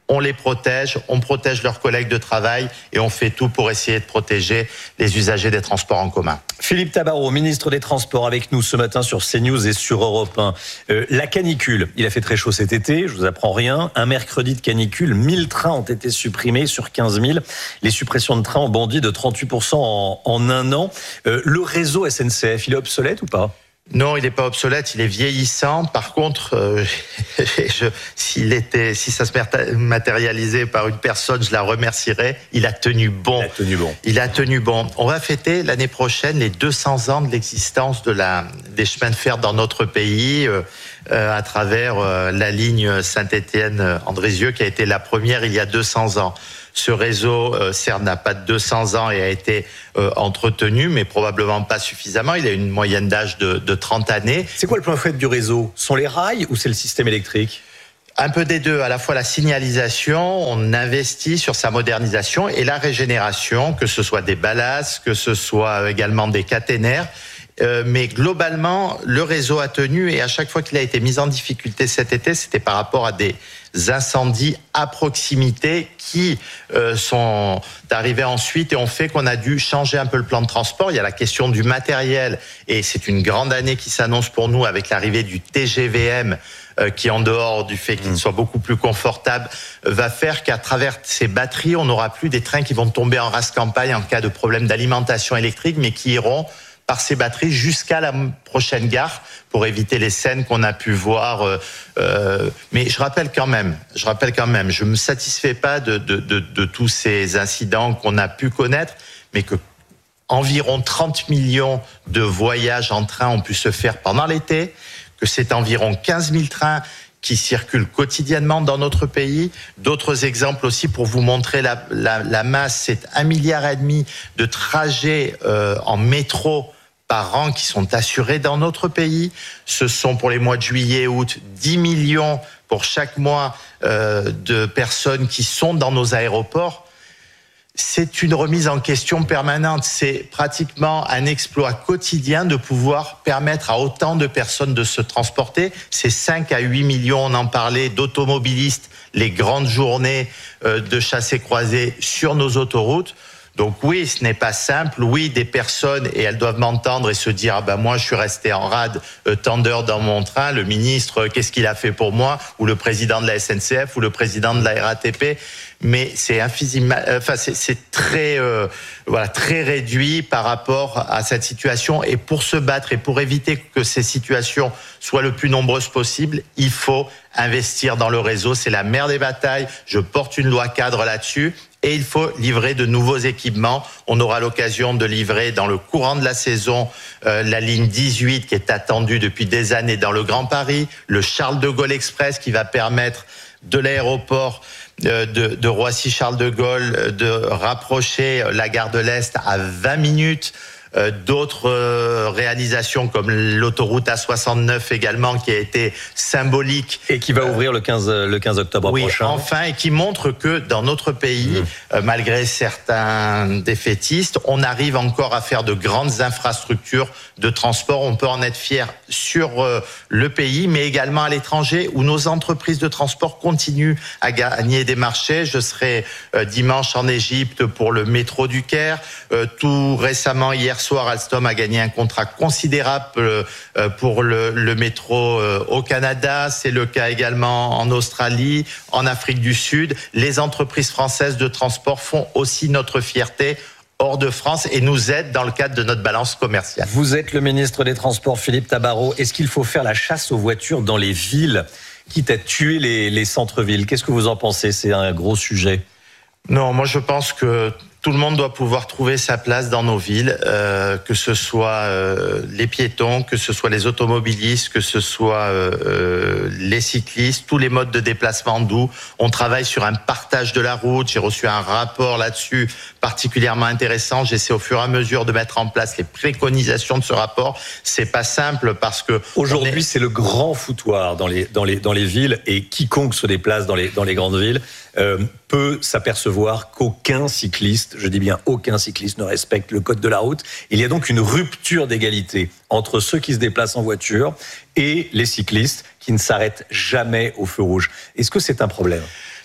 on les protège, on protège leurs collègues de travail et on fait tout pour essayer de protéger les usagers des transports en commun. Philippe Tabarot, ministre des Transports, avec nous ce matin sur CNews et sur Europe un. Euh, la canicule, il a fait très chaud cet été, je vous apprends rien. Un mercredi de canicule, mille trains ont été supprimés sur quinze mille. Les suppressions de trains ont bondi de trente-huit pour cent en, en un an. Euh, le réseau S N C F, il est obsolète ou pas ? Non, il n'est pas obsolète, il est vieillissant. Par contre, euh, je, s'il était, si ça se matérialisait par une personne, je la remercierais. Il a tenu bon. Il a tenu bon. Il a tenu bon. On va fêter l'année prochaine les deux cents ans de l'existence de la, des chemins de fer dans notre pays, euh, euh, à travers euh, la ligne Saint-Étienne-Andrézieux, qui a été la première il y a deux cents ans. Ce réseau, euh, certes, n'a pas de deux cents ans et a été euh, entretenu, mais probablement pas suffisamment. Il a une moyenne d'âge de, de trente années. C'est quoi le point faible du réseau ? Sont les rails ou c'est le système électrique ? Un peu des deux, à la fois la signalisation, on investit sur sa modernisation et la régénération, que ce soit des ballasts, que ce soit également des caténaires. Euh, mais globalement, le réseau a tenu et à chaque fois qu'il a été mis en difficulté cet été, c'était par rapport à des incendies à proximité qui euh, sont arrivés ensuite et ont fait qu'on a dû changer un peu le plan de transport. Il y a la question du matériel et c'est une grande année qui s'annonce pour nous avec l'arrivée du T G V M euh, qui, en dehors du fait qu'il soit beaucoup plus confortable, va faire qu'à travers ces batteries, on n'aura plus des trains qui vont tomber en rase campagne en cas de problème d'alimentation électrique, mais qui iront par ces batteries jusqu'à la prochaine gare pour éviter les scènes qu'on a pu voir. Euh, euh, mais je rappelle quand même, je rappelle quand même, je me satisfais pas de, de, de, de tous ces incidents qu'on a pu connaître, mais que environ trente millions de voyages en train ont pu se faire pendant l'été, que c'est environ quinze mille trains qui circulent quotidiennement dans notre pays. D'autres exemples aussi pour vous montrer la, la, la masse, c'est un milliard et demi de trajets euh, en métro par an qui sont assurés dans notre pays. Ce sont pour les mois de juillet et août dix millions pour chaque mois euh, de personnes qui sont dans nos aéroports. C'est une remise en question permanente. C'est pratiquement un exploit quotidien de pouvoir permettre à autant de personnes de se transporter. C'est cinq à huit millions, on en parlait, d'automobilistes, les grandes journées euh, de chassés-croisés sur nos autoroutes. Donc oui, ce n'est pas simple. Oui, des personnes, et elles doivent m'entendre et se dire ah ben moi je suis resté en rade euh, tant d'heures dans mon train. Le ministre, euh, qu'est-ce qu'il a fait pour moi ? Ou le président de la S N C F ou le président de la R A T P. Mais c'est infiniment, enfin c'est, c'est très, euh, voilà, très réduit par rapport à cette situation. Et pour se battre et pour éviter que ces situations soient le plus nombreuses possible, il faut investir dans le réseau. C'est la mère des batailles. Je porte une loi cadre là-dessus. Et il faut livrer de nouveaux équipements. On aura l'occasion de livrer dans le courant de la saison euh, la ligne dix-huit qui est attendue depuis des années dans le Grand Paris, le Charles de Gaulle Express qui va permettre de l'aéroport euh, de, de Roissy-Charles de Gaulle de rapprocher la gare de l'Est à vingt minutes. Euh, d'autres euh, réalisations comme l'autoroute A soixante-neuf également qui a été symbolique. Et qui va euh, ouvrir le quinze, le quinze octobre oui, prochain. Enfin, et qui montre que dans notre pays, mmh. euh, malgré certains défaitistes, on arrive encore à faire de grandes infrastructures de transport. On peut en être fier sur euh, le pays, mais également à l'étranger où nos entreprises de transport continuent à gagner des marchés. Je serai euh, dimanche en Égypte pour le métro du Caire. Euh, tout récemment, hier soir, Alstom a gagné un contrat considérable pour le, le métro au Canada. C'est le cas également en Australie, en Afrique du Sud. Les entreprises françaises de transport font aussi notre fierté hors de France et nous aident dans le cadre de notre balance commerciale. Vous êtes le ministre des Transports, Philippe Tabarot. Est-ce qu'il faut faire la chasse aux voitures dans les villes, quitte à tuer les, les centres-villes ? Qu'est-ce que vous en pensez ? C'est un gros sujet. Non, moi je pense que tout le monde doit pouvoir trouver sa place dans nos villes, euh, que ce soit euh, les piétons, que ce soit les automobilistes, que ce soit euh, les cyclistes, tous les modes de déplacement doux. On travaille sur un partage de la route. J'ai reçu un rapport là-dessus particulièrement intéressant. J'essaie au fur et à mesure de mettre en place les préconisations de ce rapport. C'est pas simple parce que aujourd'hui est... c'est le grand foutoir dans les dans les dans les villes et quiconque se déplace dans les dans les grandes villes euh, peut s'apercevoir qu'aucun cycliste, je dis bien aucun cycliste, ne respecte le code de la route. Il y a donc une rupture d'égalité entre ceux qui se déplacent en voiture et les cyclistes qui ne s'arrêtent jamais au feu rouge. Est-ce que c'est un problème ?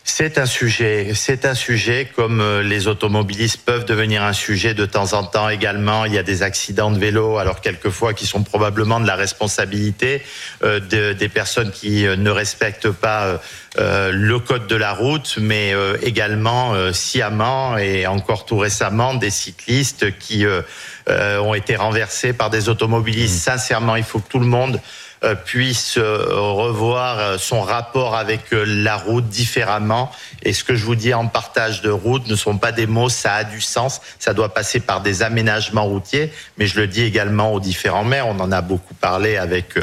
C'est un sujet, c'est un sujet comme les automobilistes peuvent devenir un sujet de temps en temps également. Il y a des accidents de vélo, alors quelquefois qui sont probablement de la responsabilité euh, de, des personnes qui ne respectent pas euh, le code de la route, mais euh, également euh, sciemment et encore tout récemment des cyclistes qui euh, euh, ont été renversés par des automobilistes. Mmh. Sincèrement, il faut que tout le monde puisse revoir son rapport avec la route différemment. Et ce que je vous dis en partage de route ne sont pas des mots, ça a du sens. Ça doit passer par des aménagements routiers, mais je le dis également aux différents maires. On en a beaucoup parlé avec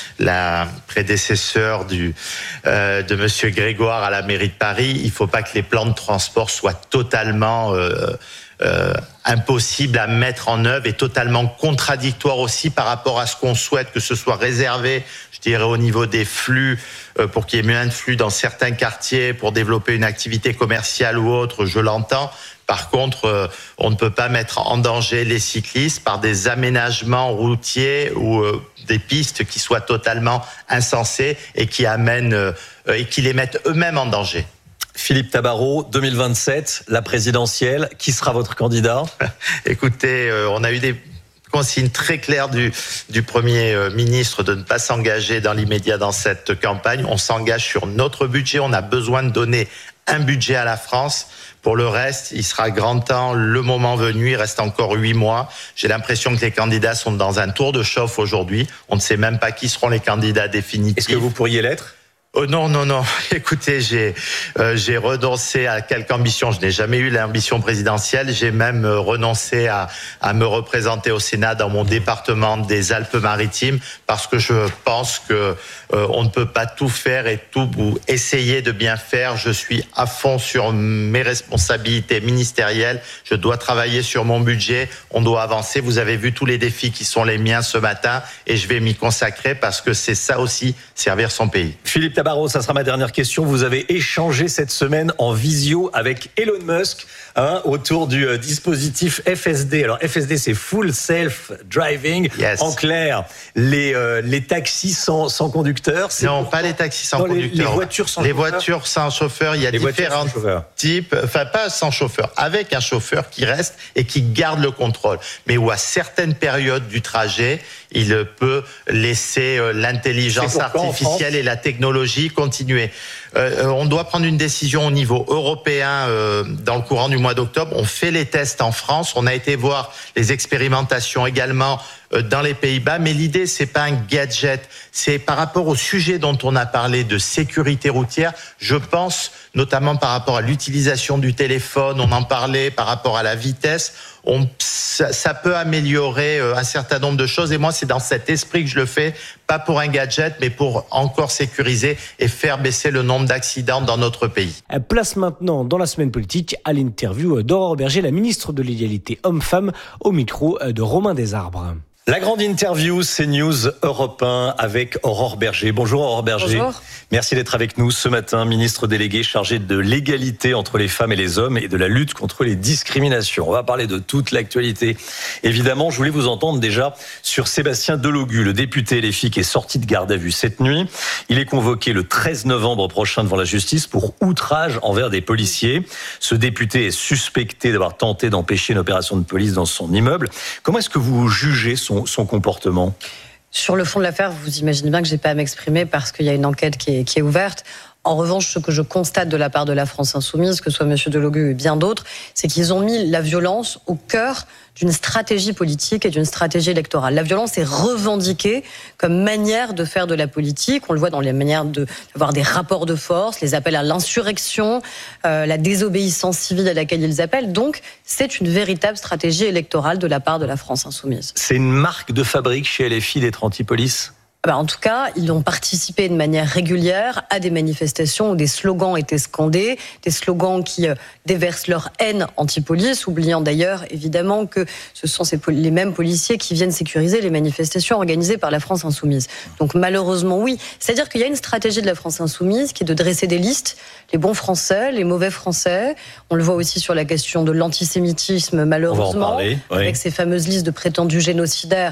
la prédécesseur du, euh, de Monsieur Grégoire à la mairie de Paris. Il ne faut pas que les plans de transport soient totalement euh, Euh, impossible à mettre en œuvre et totalement contradictoire aussi par rapport à ce qu'on souhaite, que ce soit réservé, je dirais, au niveau des flux, euh, pour qu'il y ait moins de flux dans certains quartiers, pour développer une activité commerciale ou autre, je l'entends. Par contre, euh, on ne peut pas mettre en danger les cyclistes par des aménagements routiers ou euh, des pistes qui soient totalement insensées et qui amènent euh, et qui les mettent eux-mêmes en danger. Philippe Tabarot, deux mille vingt-sept, la présidentielle. Qui sera votre candidat ? Écoutez, euh, on a eu des consignes très claires du, du Premier ministre de ne pas s'engager dans l'immédiat dans cette campagne. On s'engage sur notre budget. On a besoin de donner un budget à la France. Pour le reste, il sera grand temps, le moment venu. Il reste encore huit mois. J'ai l'impression que les candidats sont dans un tour de chauffe aujourd'hui. On ne sait même pas qui seront les candidats définitifs. Est-ce que vous pourriez l'être ? Oh non, non, non. Écoutez, j'ai euh, j'ai renoncé à quelque ambition. Je n'ai jamais eu l'ambition présidentielle. J'ai même euh, renoncé à, à me représenter au Sénat dans mon département des Alpes-Maritimes parce que je pense que euh, on ne peut pas tout faire et tout ou essayer de bien faire. Je suis à fond sur mes responsabilités ministérielles. Je dois travailler sur mon budget. On doit avancer. Vous avez vu tous les défis qui sont les miens ce matin et je vais m'y consacrer parce que c'est ça aussi, servir son pays. Philippe Tabarot, ça sera ma dernière question. Vous avez échangé cette semaine en visio avec Elon Musk hein, autour du euh, dispositif F S D. Alors F S D, c'est Full Self Driving. Yes. En clair, les euh, les taxis sans sans conducteur. C'est non, pas les taxis sans non, conducteur. Les, les voitures sans les chauffeur. Les voitures sans chauffeur. Il y a les différents types. Enfin, pas sans chauffeur, avec un chauffeur qui reste et qui garde le contrôle. Mais où à certaines périodes du trajet, il peut laisser euh, l'intelligence artificielle et la technologie continuer. Euh, on doit prendre une décision au niveau européen euh, dans le courant du mois d'octobre. On fait les tests en France. On a été voir les expérimentations également euh, dans les Pays-Bas. Mais l'idée, c'est pas un gadget. C'est par rapport au sujet dont on a parlé de sécurité routière. Je pense notamment par rapport à l'utilisation du téléphone. On en parlait par rapport à la vitesse. On, ça, ça peut améliorer euh, un certain nombre de choses. Et moi, c'est dans cet esprit que je le fais. Pas pour un gadget, mais pour encore sécuriser et faire baisser le nombre d'accidents dans notre pays. Place maintenant dans la semaine politique à l'interview d'Aurore Berger, la ministre de l'égalité homme-femme, au micro de Romain Desarbres. La grande interview CNews Europe un avec Aurore Berger. Bonjour Aurore Berger. Bonjour. Merci d'être avec nous ce matin, ministre déléguée chargée de l'égalité entre les femmes et les hommes et de la lutte contre les discriminations. On va parler de toute l'actualité. Évidemment, je voulais vous entendre déjà sur Sébastien Delogu, le député L F I qui est sorti de garde à vue cette nuit. Il est convoqué le treize novembre prochain devant la justice pour outrage envers des policiers. Ce député est suspecté d'avoir tenté d'empêcher une opération de police dans son immeuble. Comment est-ce que vous jugez son son comportement? Sur le fond de l'affaire, vous imaginez bien que je n'ai pas à m'exprimer parce qu'il y a une enquête qui est, qui est ouverte. En revanche, ce que je constate de la part de la France Insoumise, que ce soit M. Delogu et bien d'autres, c'est qu'ils ont mis la violence au cœur d'une stratégie politique et d'une stratégie électorale. La violence est revendiquée comme manière de faire de la politique. On le voit dans les manières de, d'avoir des rapports de force, les appels à l'insurrection, euh, la désobéissance civile à laquelle ils appellent. Donc, c'est une véritable stratégie électorale de la part de la France Insoumise. C'est une marque de fabrique chez L F I d'être anti-police ? Ben, en tout cas, ils ont participé de manière régulière à des manifestations où des slogans étaient scandés, des slogans qui euh, déversent leur haine anti-police, oubliant d'ailleurs évidemment que ce sont ces, les mêmes policiers qui viennent sécuriser les manifestations organisées par la France Insoumise. Donc malheureusement, oui. C'est-à-dire qu'il y a une stratégie de la France Insoumise qui est de dresser des listes, les bons Français, les mauvais Français. On le voit aussi sur la question de l'antisémitisme, malheureusement, parler, oui. avec ces fameuses listes de prétendus génocidaires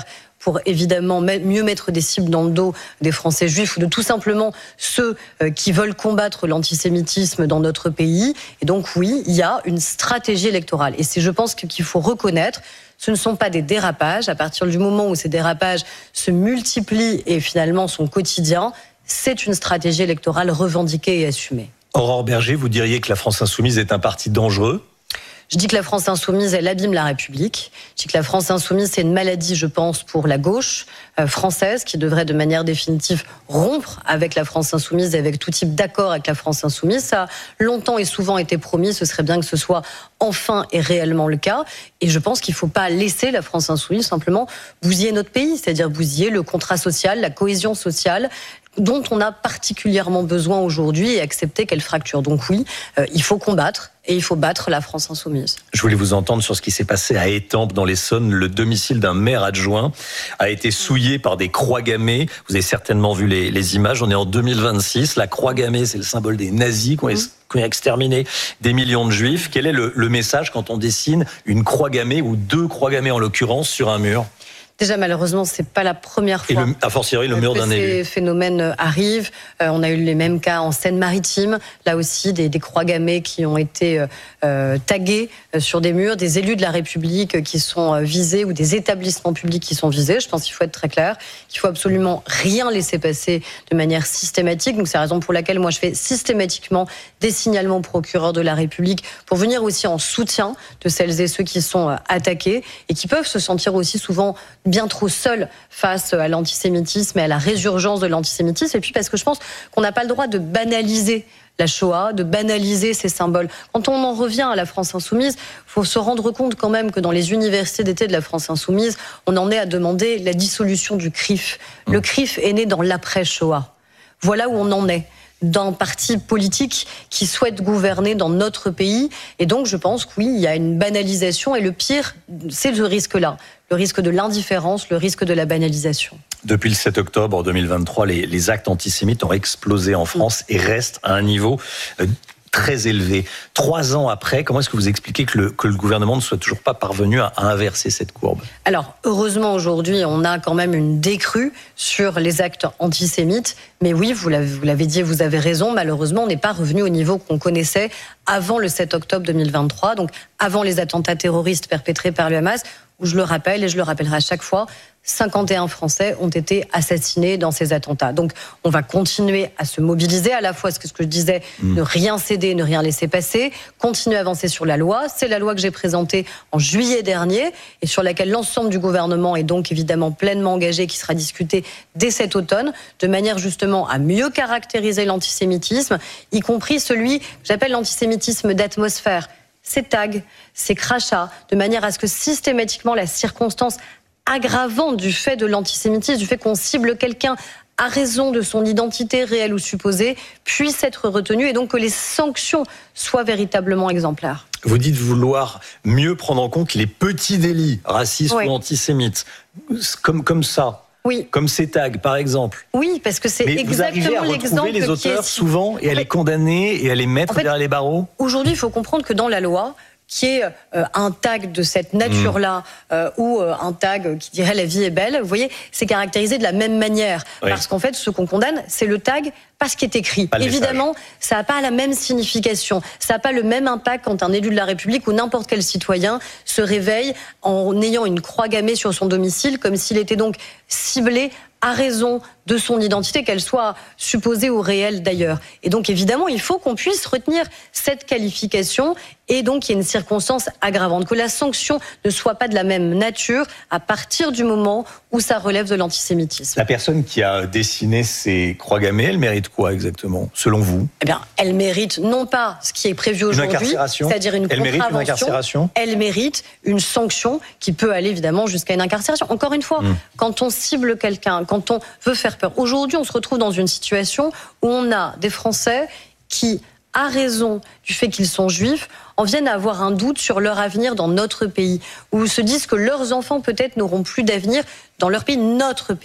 pour évidemment mieux mettre des cibles dans le dos des Français juifs ou de tout simplement ceux qui veulent combattre l'antisémitisme dans notre pays. Et donc oui, il y a une stratégie électorale. Et c'est, je pense, qu'il faut reconnaître, ce ne sont pas des dérapages. À partir du moment où ces dérapages se multiplient et finalement sont quotidiens, c'est une stratégie électorale revendiquée et assumée. Aurore Berger, vous diriez que la France Insoumise est un parti dangereux ? Je dis que la France Insoumise, elle abîme la République. Je dis que la France Insoumise, c'est une maladie, je pense, pour la gauche euh, française, qui devrait de manière définitive rompre avec la France Insoumise et avec tout type d'accord avec la France Insoumise. Ça a longtemps et souvent été promis, ce serait bien que ce soit enfin et réellement le cas. Et je pense qu'il ne faut pas laisser la France Insoumise simplement bousiller notre pays, c'est-à-dire bousiller le contrat social, la cohésion sociale, dont on a particulièrement besoin aujourd'hui, et accepter qu'elle fracture. Donc oui, euh, il faut combattre et il faut battre la France Insoumise. Je voulais vous entendre sur ce qui s'est passé à Étampes, dans l'Essonne. Le domicile d'un maire adjoint a été souillé par des croix gammées. Vous avez certainement vu les, les images. On est en deux mille vingt-six. La croix gammée, c'est le symbole des nazis qui ont, mmh. qui ont exterminé des millions de juifs. Quel est le, le message quand on dessine une croix gammée, ou deux croix gammées en l'occurrence, sur un mur ? Déjà, malheureusement, c'est pas la première fois. Et le, a fortiori, le mur d'un élu. Ces phénomènes arrivent. Euh, on a eu les mêmes cas en Seine-Maritime. Là aussi, des, des croix gammées qui ont été euh, taguées sur des murs, des élus de la République qui sont visés, ou des établissements publics qui sont visés. Je pense qu'il faut être très clair, qu'il faut absolument rien laisser passer de manière systématique. Donc, c'est la raison pour laquelle moi, je fais systématiquement des signalements au procureur de la République pour venir aussi en soutien de celles et ceux qui sont attaqués et qui peuvent se sentir aussi souvent bien trop seul face à l'antisémitisme et à la résurgence de l'antisémitisme. Et puis parce que je pense qu'on n'a pas le droit de banaliser la Shoah, de banaliser ces symboles. Quand on en revient à la France Insoumise, il faut se rendre compte quand même que dans les universités d'été de la France Insoumise, on en est à demander la dissolution du C R I F. Le C R I F est né dans l'après-Shoah. Voilà où on en est, d'un parti politique qui souhaite gouverner dans notre pays. Et donc, je pense que oui, il y a une banalisation. Et le pire, c'est ce risque-là. Le risque de l'indifférence, le risque de la banalisation. Depuis le sept octobre deux mille vingt-trois, les, les actes antisémites ont explosé en France et restent à un niveau euh, très élevé. Trois ans après, comment est-ce que vous expliquez que le, que le gouvernement ne soit toujours pas parvenu à, à inverser cette courbe ? Alors, heureusement, aujourd'hui, on a quand même une décrue sur les actes antisémites. Mais oui, vous l'avez, vous l'avez dit, vous avez raison. Malheureusement, on n'est pas revenu au niveau qu'on connaissait avant le sept octobre deux mille vingt-trois, donc avant les attentats terroristes perpétrés par le Hamas, où je le rappelle, et je le rappellerai à chaque fois, cinquante et un Français ont été assassinés dans ces attentats. Donc, on va continuer à se mobiliser, à la fois, ce que je disais, mmh. ne rien céder, ne rien laisser passer, continuer à avancer sur la loi. C'est la loi que j'ai présentée en juillet dernier et sur laquelle l'ensemble du gouvernement est donc évidemment pleinement engagé, qui sera discutée dès cet automne, de manière justement à mieux caractériser l'antisémitisme, y compris celui que j'appelle l'antisémitisme d'atmosphère. Ces tags, ces crachats, de manière à ce que systématiquement la circonstance aggravante du fait de l'antisémitisme, du fait qu'on cible quelqu'un à raison de son identité réelle ou supposée, puisse être retenue, et donc que les sanctions soient véritablement exemplaires. Vous dites vouloir mieux prendre en compte les petits délits racistes oui. ou antisémites, comme, comme ça. Oui. Comme ces tags, par exemple. Oui, parce que c'est Mais exactement vous l'exemple les auteurs qui est... souvent et à les condamner et à les mettre en fait, derrière les barreaux. Aujourd'hui, il faut comprendre que dans la loi, qui est euh, un tag de cette nature-là, euh, ou euh, un tag qui dirait « la vie est belle », vous voyez, c'est caractérisé de la même manière. Oui. Parce qu'en fait, ce qu'on condamne, c'est le tag, pas ce qui est écrit. Évidemment, message. Ça n'a pas la même signification, ça n'a pas le même impact quand un élu de la République ou n'importe quel citoyen se réveille en ayant une croix gammée sur son domicile, comme s'il était donc ciblé à raison de son identité, qu'elle soit supposée ou réelle d'ailleurs. Et donc évidemment, il faut qu'on puisse retenir cette qualification et donc qu'il y ait une circonstance aggravante, que la sanction ne soit pas de la même nature à partir du moment où ça relève de l'antisémitisme. La personne qui a dessiné ces croix gammées, elle mérite quoi exactement, selon vous ? Eh bien, elle mérite non pas ce qui est prévu aujourd'hui, c'est-à-dire une elle contravention, mérite une incarcération. Elle mérite une sanction qui peut aller évidemment jusqu'à une incarcération. Encore une fois, mmh. quand on cible quelqu'un, quand on veut faire peur, aujourd'hui on se retrouve dans une situation où on a des Français qui, à raison du fait qu'ils sont juifs, en viennent à avoir un doute sur leur avenir dans notre pays, ou se disent que leurs enfants peut-être n'auront plus d'avenir dans leur pays, notre pays.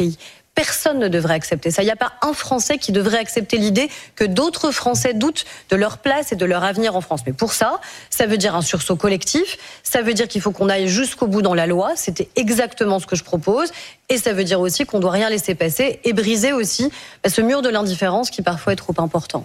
Personne ne devrait accepter ça. Il n'y a pas un Français qui devrait accepter l'idée que d'autres Français doutent de leur place et de leur avenir en France. Mais pour ça, ça veut dire un sursaut collectif, ça veut dire qu'il faut qu'on aille jusqu'au bout dans la loi, c'était exactement ce que je propose, et ça veut dire aussi qu'on ne doit rien laisser passer et briser aussi ce mur de l'indifférence qui parfois est trop important.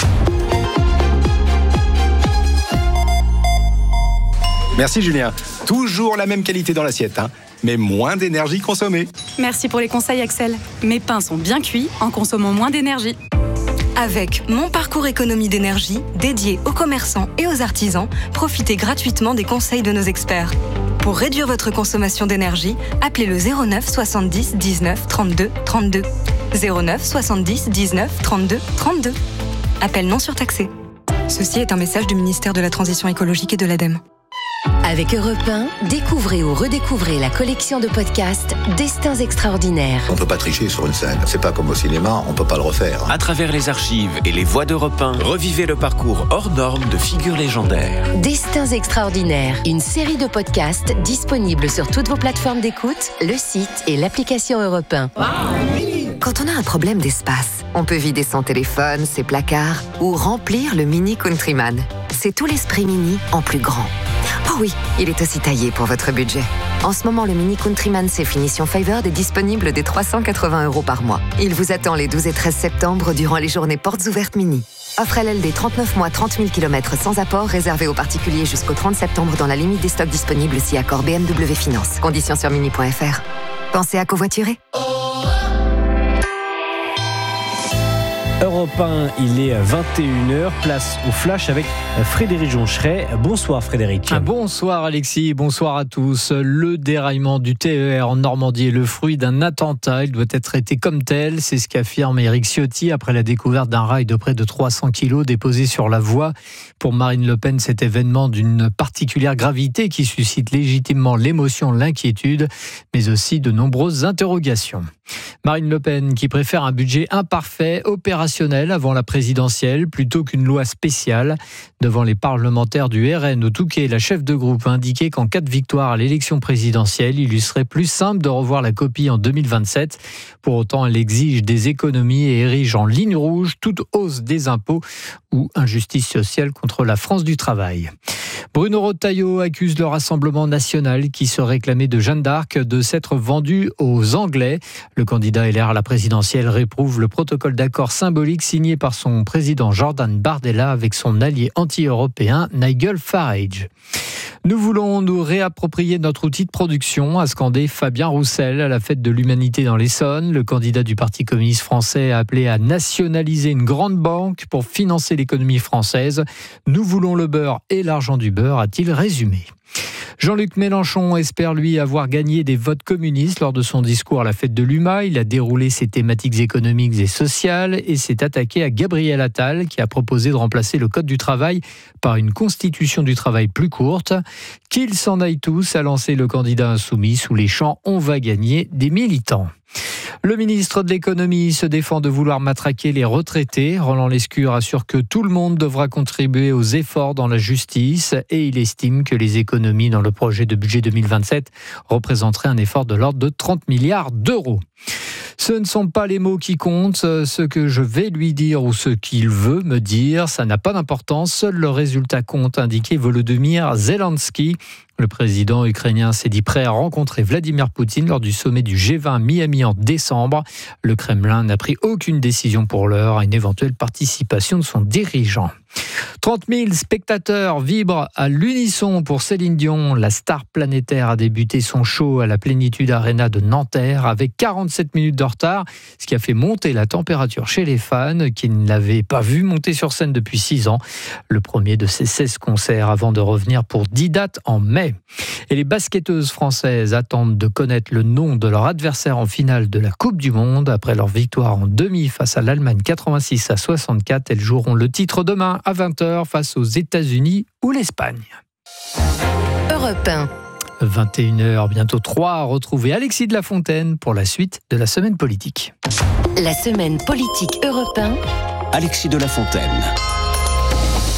Merci Julien. Toujours la même qualité dans l'assiette, hein, mais moins d'énergie consommée. Merci pour les conseils Axel. Mes pains sont bien cuits en consommant moins d'énergie. Avec Mon Parcours Économie d'énergie, dédié aux commerçants et aux artisans, profitez gratuitement des conseils de nos experts. Pour réduire votre consommation d'énergie, appelez le zéro neuf soixante-dix dix-neuf trente-deux trente-deux. zéro neuf soixante-dix dix-neuf trente-deux trente-deux. Appel non surtaxé. Ceci est un message du ministère de la Transition écologique et de l'ADEME. Avec Europe un, découvrez ou redécouvrez la collection de podcasts Destins extraordinaires. On ne peut pas tricher sur une scène. C'est pas comme au cinéma, on ne peut pas le refaire. À travers les archives et les voix d'Europe un, revivez le parcours hors norme de figures légendaires. Destins extraordinaires, une série de podcasts disponibles sur toutes vos plateformes d'écoute, le site et l'application Europe un. Quand on a un problème d'espace, on peut vider son téléphone, ses placards ou remplir le Mini Countryman. C'est tout l'esprit Mini en plus grand. Oh oui, il est aussi taillé pour votre budget. En ce moment, le Mini Countryman C Finition Favored est disponible dès trois cent quatre-vingts euros par mois. Il vous attend les douze et treize septembre durant les journées portes ouvertes Mini. Offre L L D trente-neuf mois, trente mille kilomètres sans apport, réservé aux particuliers jusqu'au trente septembre dans la limite des stocks disponibles si accord B M W Finance. Conditions sur mini point f r. Pensez à covoiturer. Europe un, il est vingt et une heures, place au flash avec Frédéric Joncheret. Bonsoir Frédéric. Bonsoir Alexis, bonsoir à tous. Le déraillement du T E R en Normandie est le fruit d'un attentat. Il doit être traité comme tel, c'est ce qu'affirme Éric Ciotti après la découverte d'un rail de près de trois cents kilos déposé sur la voie. Pour Marine Le Pen, cet événement d'une particulière gravité qui suscite légitimement l'émotion, l'inquiétude, mais aussi de nombreuses interrogations. Marine Le Pen qui préfère un budget imparfait, opérationnel avant la présidentielle plutôt qu'une loi spéciale. Devant les parlementaires du R N au Touquet, la chef de groupe a indiqué qu'en cas de victoire à l'élection présidentielle, il lui serait plus simple de revoir la copie en deux mille vingt-sept. Pour autant, elle exige des économies et érige en ligne rouge toute hausse des impôts ou injustice sociale contre la France du travail. Bruno Retailleau accuse le Rassemblement national qui se réclamait de Jeanne d'Arc de s'être vendu aux Anglais. Le candidat L R à la présidentielle réprouve le protocole d'accord symbolique signé par son président Jordan Bardella avec son allié anti-européen Nigel Farage. Nous voulons nous réapproprier notre outil de production, a scandé Fabien Roussel à la fête de l'Humanité dans l'Essonne. Le candidat du Parti communiste français a appelé à nationaliser une grande banque pour financer l'économie française. Nous voulons le beurre et l'argent du beurre, a-t-il résumé. Jean-Luc Mélenchon espère, lui, avoir gagné des votes communistes lors de son discours à la fête de l'U M A. Il a déroulé ses thématiques économiques et sociales et s'est attaqué à Gabriel Attal, qui a proposé de remplacer le Code du travail par une constitution du travail plus courte. Qu'ils s'en aillent tous, a lancé le candidat insoumis sous les chants « On va gagner » des militants. Le ministre de l'économie se défend de vouloir matraquer les retraités. Roland Lescure assure que tout le monde devra contribuer aux efforts dans la justice et il estime que les économies dans le projet de budget deux mille vingt-sept représenteraient un effort de l'ordre de trente milliards d'euros. Ce ne sont pas les mots qui comptent, ce que je vais lui dire ou ce qu'il veut me dire, ça n'a pas d'importance, seul le résultat compte, indiquait Volodymyr Zelensky. Le président ukrainien s'est dit prêt à rencontrer Vladimir Poutine lors du sommet du G vingt à Miami en décembre. Le Kremlin n'a pris aucune décision pour l'heure à une éventuelle participation de son dirigeant. trente mille spectateurs vibrent à l'unisson pour Céline Dion. La star planétaire a débuté son show à la Plénitude Arena de Nanterre avec quarante-sept minutes de retard, ce qui a fait monter la température chez les fans qui ne l'avaient pas vu monter sur scène depuis six ans. Le premier de ses seize concerts avant de revenir pour dix dates en mai. Et les basketteuses françaises attendent de connaître le nom de leur adversaire en finale de la Coupe du Monde. Après leur victoire en demi face à l'Allemagne quatre-vingt-six à soixante-quatre, elles joueront le titre demain à vingt heures face aux États-Unis ou l'Espagne. Europe un. vingt et une heures, bientôt trois. Retrouvez Alexis de la Fontaine pour la suite de la semaine politique. La semaine politique Europe un. Alexis de la Fontaine.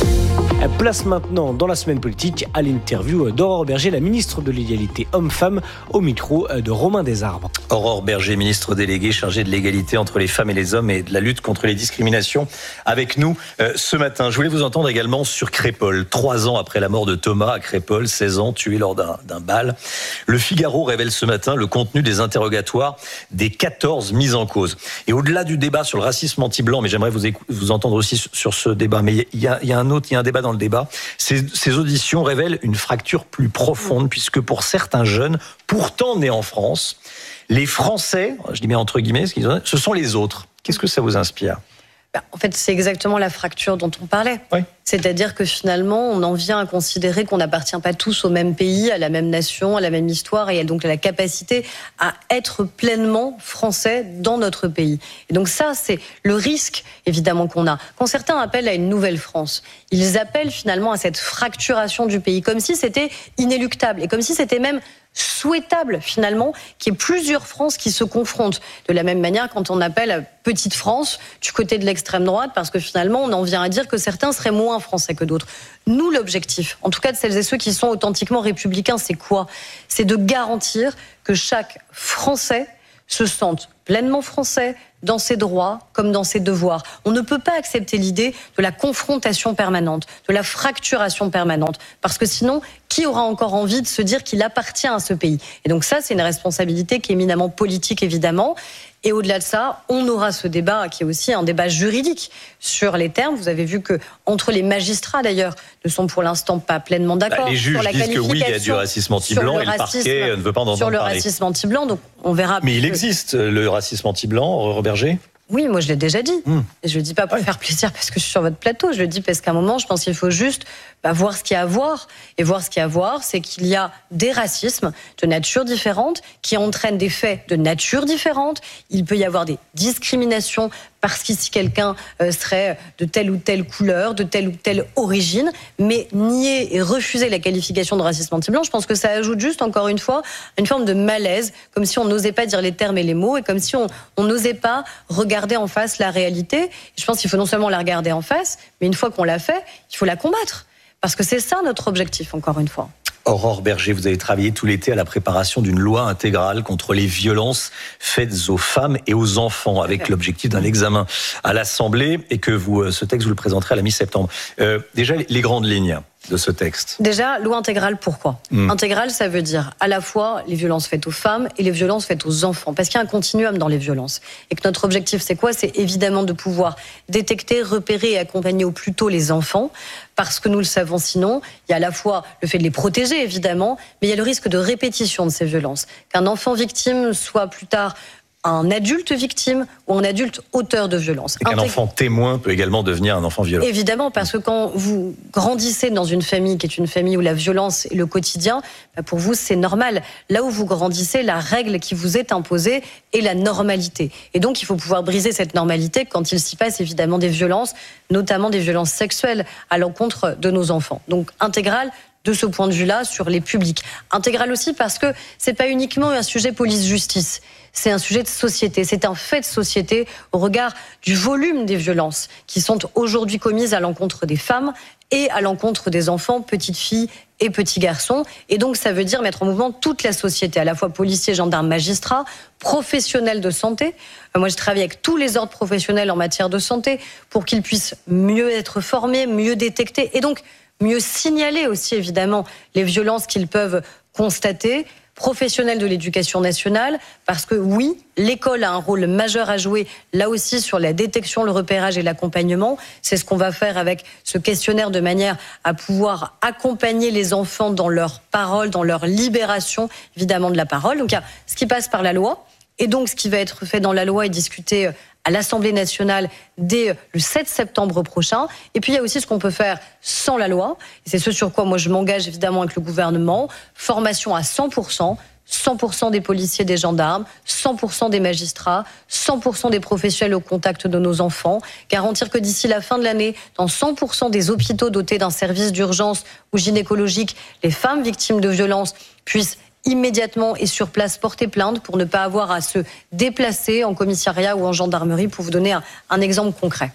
Place maintenant dans la semaine politique à l'interview d'Aurore Berger, la ministre de l'égalité homme-femme, au micro de Romain Desarbres. Aurore Berger, ministre déléguée chargée de l'égalité entre les femmes et les hommes et de la lutte contre les discriminations, avec nous euh, ce matin. Je voulais vous entendre également sur Crépol. Trois ans après la mort de Thomas à Crépol, seize ans, tué lors d'un, d'un bal. Le Figaro révèle ce matin le contenu des interrogatoires des quatorze mises en cause. Et au-delà du débat sur le racisme anti-blanc, mais j'aimerais vous, écou- vous entendre aussi sur, sur ce débat, mais il y a, il y a un autre, il y a un débat dans le débat. Ces, ces auditions révèlent une fracture plus profonde, puisque pour certains jeunes, pourtant nés en France, les Français, je dis bien entre guillemets, ce sont les autres. Qu'est-ce que ça vous inspire ? En fait, c'est exactement la fracture dont on parlait. Oui. C'est-à-dire que finalement, on en vient à considérer qu'on n'appartient pas tous au même pays, à la même nation, à la même histoire, et donc à la capacité à être pleinement français dans notre pays. Et donc ça, c'est le risque, évidemment, qu'on a. Quand certains appellent à une nouvelle France, ils appellent finalement à cette fracturation du pays, comme si c'était inéluctable, et comme si c'était même souhaitable finalement qu'il y ait plusieurs France qui se confrontent. De la même manière quand on appelle à Petite France du côté de l'extrême droite, parce que finalement on en vient à dire que certains seraient moins français que d'autres. Nous, l'objectif, en tout cas de celles et ceux qui sont authentiquement républicains, c'est quoi ? C'est de garantir que chaque Français se sente pleinement français dans ses droits comme dans ses devoirs. On ne peut pas accepter l'idée de la confrontation permanente, de la fracturation permanente, parce que sinon, qui aura encore envie de se dire qu'il appartient à ce pays ? Et donc ça, c'est une responsabilité qui est éminemment politique, évidemment. Et au-delà de ça, on aura ce débat qui est aussi un débat juridique sur les termes. Vous avez vu que entre les magistrats d'ailleurs ne sont pour l'instant pas pleinement d'accord. Bah, les juges sur la disent que oui, il y a du racisme anti-blanc et le parquet ne veut pas en entendre sur le parler. racisme anti-blanc. Donc on verra. Mais il existe le racisme anti-blanc, Aurore Berger ? Oui, moi je l'ai déjà dit. Mmh. Et je le dis pas pour ouais. faire plaisir parce que je suis sur votre plateau. Je le dis parce qu'à un moment, je pense qu'il faut juste bah, voir ce qu'il y a à voir. Et voir ce qu'il y a à voir, c'est qu'il y a des racismes de nature différente qui entraînent des faits de nature différente. Il peut y avoir des discriminations parce qu'ici quelqu'un euh, serait de telle ou telle couleur, de telle ou telle origine. Mais nier et refuser la qualification de racisme anti-blanc, je pense que ça ajoute juste, encore une fois, une forme de malaise, comme si on n'osait pas dire les termes et les mots, et comme si on on n'osait pas regarder en face la réalité. Et je pense qu'il faut non seulement la regarder en face, mais une fois qu'on l'a fait, il faut la combattre. Parce que c'est ça notre objectif, encore une fois. Aurore Berger, vous avez travaillé tout l'été à la préparation d'une loi intégrale contre les violences faites aux femmes et aux enfants, avec ouais. l'objectif d'un examen à l'Assemblée, et que vous, ce texte, vous le présenterez à la mi-septembre. Euh, déjà, les grandes lignes de ce texte. Déjà, loi intégrale, pourquoi ? mmh. Intégrale, ça veut dire à la fois les violences faites aux femmes et les violences faites aux enfants, parce qu'il y a un continuum dans les violences. Et que notre objectif, c'est quoi ? C'est évidemment de pouvoir détecter, repérer et accompagner au plus tôt les enfants, parce que nous le savons sinon, il y a à la fois le fait de les protéger, évidemment, mais il y a le risque de répétition de ces violences. Qu'un enfant victime soit plus tard un adulte victime ou un adulte auteur de violence. Et qu'un Intég... enfant témoin peut également devenir un enfant violent. Évidemment, parce que quand vous grandissez dans une famille qui est une famille où la violence est le quotidien, bah pour vous, c'est normal. Là où vous grandissez, la règle qui vous est imposée est la normalité. Et donc, il faut pouvoir briser cette normalité quand il s'y passe évidemment des violences, notamment des violences sexuelles à l'encontre de nos enfants. Donc, intégrale, de ce point de vue-là, sur les publics. Intégrale aussi parce que c'est pas uniquement un sujet police-justice. C'est un sujet de société, c'est un fait de société au regard du volume des violences qui sont aujourd'hui commises à l'encontre des femmes et à l'encontre des enfants, petites filles et petits garçons. Et donc ça veut dire mettre en mouvement toute la société, à la fois policiers, gendarmes, magistrats, professionnels de santé. Moi, je travaille avec tous les ordres professionnels en matière de santé pour qu'ils puissent mieux être formés, mieux détecter et donc mieux signaler aussi évidemment les violences qu'ils peuvent constater. Professionnels de l'éducation nationale, parce que oui, l'école a un rôle majeur à jouer, là aussi sur la détection, le repérage et l'accompagnement. C'est ce qu'on va faire avec ce questionnaire de manière à pouvoir accompagner les enfants dans leur parole, dans leur libération, évidemment, de la parole. Donc il y a ce qui passe par la loi, et donc ce qui va être fait dans la loi est discuté à l'Assemblée nationale dès le sept septembre prochain. Et puis il y a aussi ce qu'on peut faire sans la loi. Et c'est ce sur quoi moi je m'engage évidemment avec le gouvernement. Formation à cent pour cent. cent pour cent des policiers, des gendarmes, cent pour cent des magistrats, cent pour cent des professionnels au contact de nos enfants. Garantir que d'ici la fin de l'année, dans cent pour cent des hôpitaux dotés d'un service d'urgence ou gynécologique, les femmes victimes de violences puissent immédiatement et sur place porter plainte pour ne pas avoir à se déplacer en commissariat ou en gendarmerie, pour vous donner un, un exemple concret.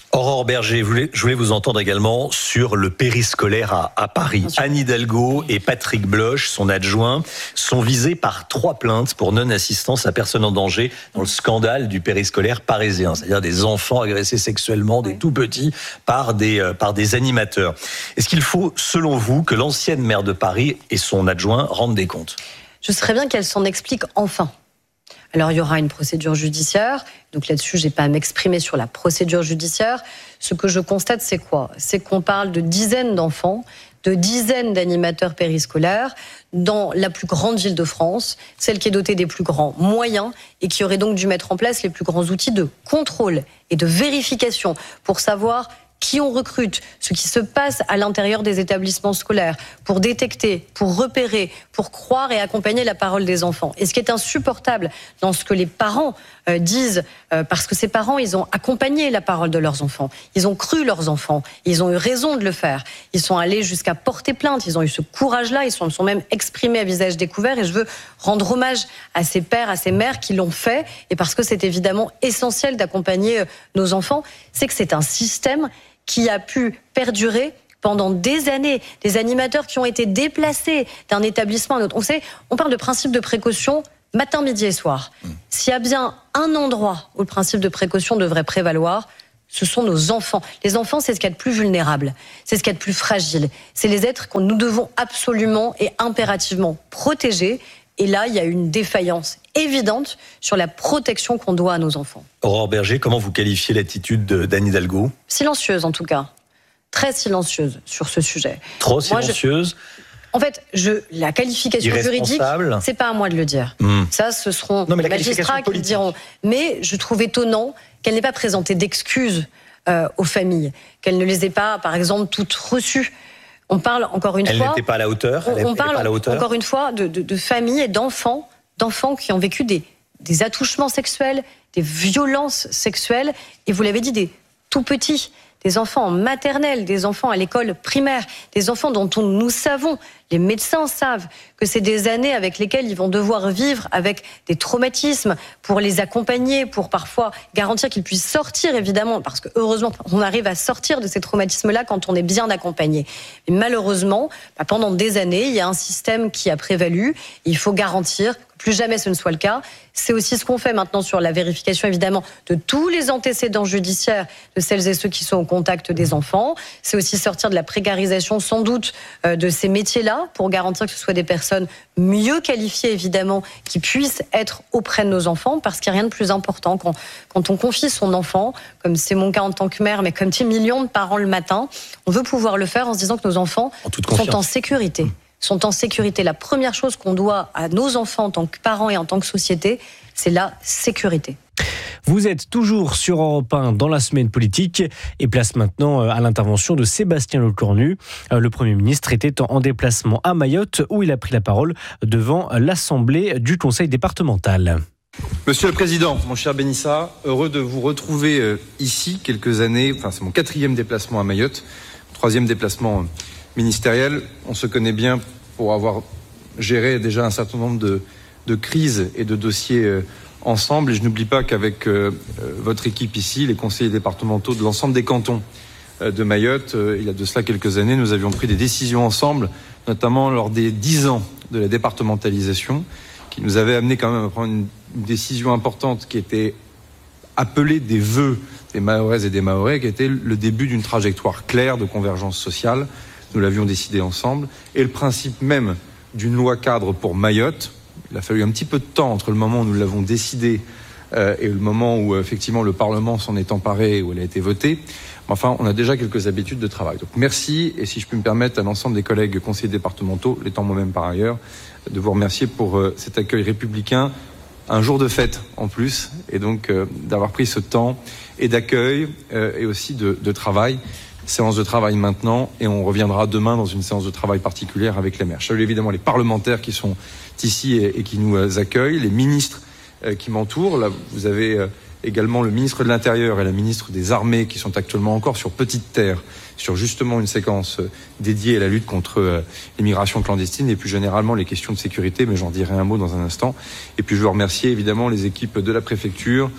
Aurore Berger, je voulais, je voulais vous entendre également sur le périscolaire à, à Paris. Anne Hidalgo et Patrick Bloch, son adjoint, sont visés par trois plaintes pour non-assistance à personne en danger dans le scandale du périscolaire parisien, c'est-à-dire des enfants agressés sexuellement, des tout petits, par des, euh, par des animateurs. Est-ce qu'il faut, selon vous, que l'ancienne maire de Paris et son adjoint rendent des comptes ? Je serais bien qu'elle s'en explique enfin. Alors, il y aura une procédure judiciaire. Donc là-dessus, j'ai pas à m'exprimer sur la procédure judiciaire. Ce que je constate, c'est quoi ? C'est qu'on parle de dizaines d'enfants, de dizaines d'animateurs périscolaires dans la plus grande ville de France, celle qui est dotée des plus grands moyens et qui aurait donc dû mettre en place les plus grands outils de contrôle et de vérification pour savoir qui on recrute, ce qui se passe à l'intérieur des établissements scolaires, pour détecter, pour repérer, pour croire et accompagner la parole des enfants. Et ce qui est insupportable dans ce que les parents euh, disent, euh, parce que ces parents, ils ont accompagné la parole de leurs enfants, ils ont cru leurs enfants, ils ont eu raison de le faire, ils sont allés jusqu'à porter plainte, ils ont eu ce courage-là, ils se sont même exprimés à visage découvert, et je veux rendre hommage à ces pères, à ces mères qui l'ont fait, et parce que c'est évidemment essentiel d'accompagner nos enfants, c'est que c'est un système qui a pu perdurer pendant des années, des animateurs qui ont été déplacés d'un établissement à un autre. On sait, on parle de principe de précaution matin, midi et soir. Mmh. S'il y a bien un endroit où le principe de précaution devrait prévaloir, ce sont nos enfants. Les enfants, c'est ce qu'il y a de plus vulnérable, c'est ce qu'il y a de plus fragile. C'est les êtres que nous devons absolument et impérativement protéger. Et là, il y a une défaillance évidente sur la protection qu'on doit à nos enfants. Aurore Berger, comment vous qualifiez l'attitude d'Anne Hidalgo ? Silencieuse, en tout cas. Très silencieuse sur ce sujet. Trop silencieuse ? Moi, je... En fait, je... la qualification juridique, c'est pas à moi de le dire. Mmh. Ça, ce seront non, les magistrats qui le diront. Mais je trouve étonnant qu'elle n'ait pas présenté d'excuses euh, aux familles, qu'elle ne les ait pas, par exemple, toutes reçues. On parle encore une elle fois. Elle n'était pas à la hauteur. On, on parle pas à la hauteur. encore une fois de, de, de familles et d'enfants, d'enfants qui ont vécu des, des attouchements sexuels, des violences sexuelles, et vous l'avez dit, des tout petits, des enfants en maternelle, des enfants à l'école primaire, des enfants dont on, nous savons, les médecins savent que c'est des années avec lesquelles ils vont devoir vivre avec des traumatismes pour les accompagner, pour parfois garantir qu'ils puissent sortir, évidemment, parce que heureusement, on arrive à sortir de ces traumatismes-là quand on est bien accompagné. Mais malheureusement, bah, pendant des années, il y a un système qui a prévalu. Il faut garantir que plus jamais ce ne soit le cas. C'est aussi ce qu'on fait maintenant sur la vérification, évidemment, de tous les antécédents judiciaires de celles et ceux qui sont au contact des enfants. C'est aussi sortir de la précarisation, sans doute, euh, de ces métiers-là, pour garantir que ce soit des personnes mieux qualifiées, évidemment, qui puissent être auprès de nos enfants, parce qu'il n'y a rien de plus important quand, quand on confie son enfant, comme c'est mon cas en tant que mère, mais comme des millions de parents le matin, on veut pouvoir le faire en se disant que nos enfants en sont en sécurité. Mmh. sont en sécurité. La première chose qu'on doit à nos enfants en tant que parents et en tant que société, c'est la sécurité. Vous êtes toujours sur Europe un dans la semaine politique et place maintenant à l'intervention de Sébastien Lecornu. Le Premier ministre était en déplacement à Mayotte où il a pris la parole devant l'Assemblée du Conseil départemental. Monsieur le Président, mon cher Benissa, heureux de vous retrouver ici quelques années, enfin c'est mon quatrième déplacement à Mayotte, troisième déplacement ministériel. On se connaît bien pour avoir géré déjà un certain nombre de, de crises et de dossiers euh, ensemble. Et je n'oublie pas qu'avec euh, votre équipe ici, les conseillers départementaux de l'ensemble des cantons euh, de Mayotte, euh, il y a de cela quelques années, nous avions pris des décisions ensemble, notamment lors des dix ans de la départementalisation, qui nous avait amené quand même à prendre une, une décision importante qui était appelée des vœux des Mahoraises et des Mahorais, qui était le début d'une trajectoire claire de convergence sociale. Nous l'avions décidé ensemble. Et le principe même d'une loi cadre pour Mayotte, il a fallu un petit peu de temps entre le moment où nous l'avons décidé euh, et le moment où effectivement le Parlement s'en est emparé, où elle a été votée. Enfin, on a déjà quelques habitudes de travail. Donc merci, et si je peux me permettre à l'ensemble des collègues conseillers départementaux, l'étant moi-même par ailleurs, de vous remercier pour euh, cet accueil républicain, un jour de fête en plus, et donc euh, d'avoir pris ce temps et d'accueil euh, et aussi de, de travail. Séance de travail maintenant, et on reviendra demain dans une séance de travail particulière avec les maires. Je salue évidemment les parlementaires qui sont ici et, et qui nous accueillent, les ministres euh, qui m'entourent. Là, vous avez euh, également le ministre de l'Intérieur et la ministre des Armées qui sont actuellement encore sur Petite Terre, sur justement une séquence euh, dédiée à la lutte contre euh, l'immigration clandestine et plus généralement les questions de sécurité, mais j'en dirai un mot dans un instant. Et puis je veux remercier évidemment les équipes de la préfecture,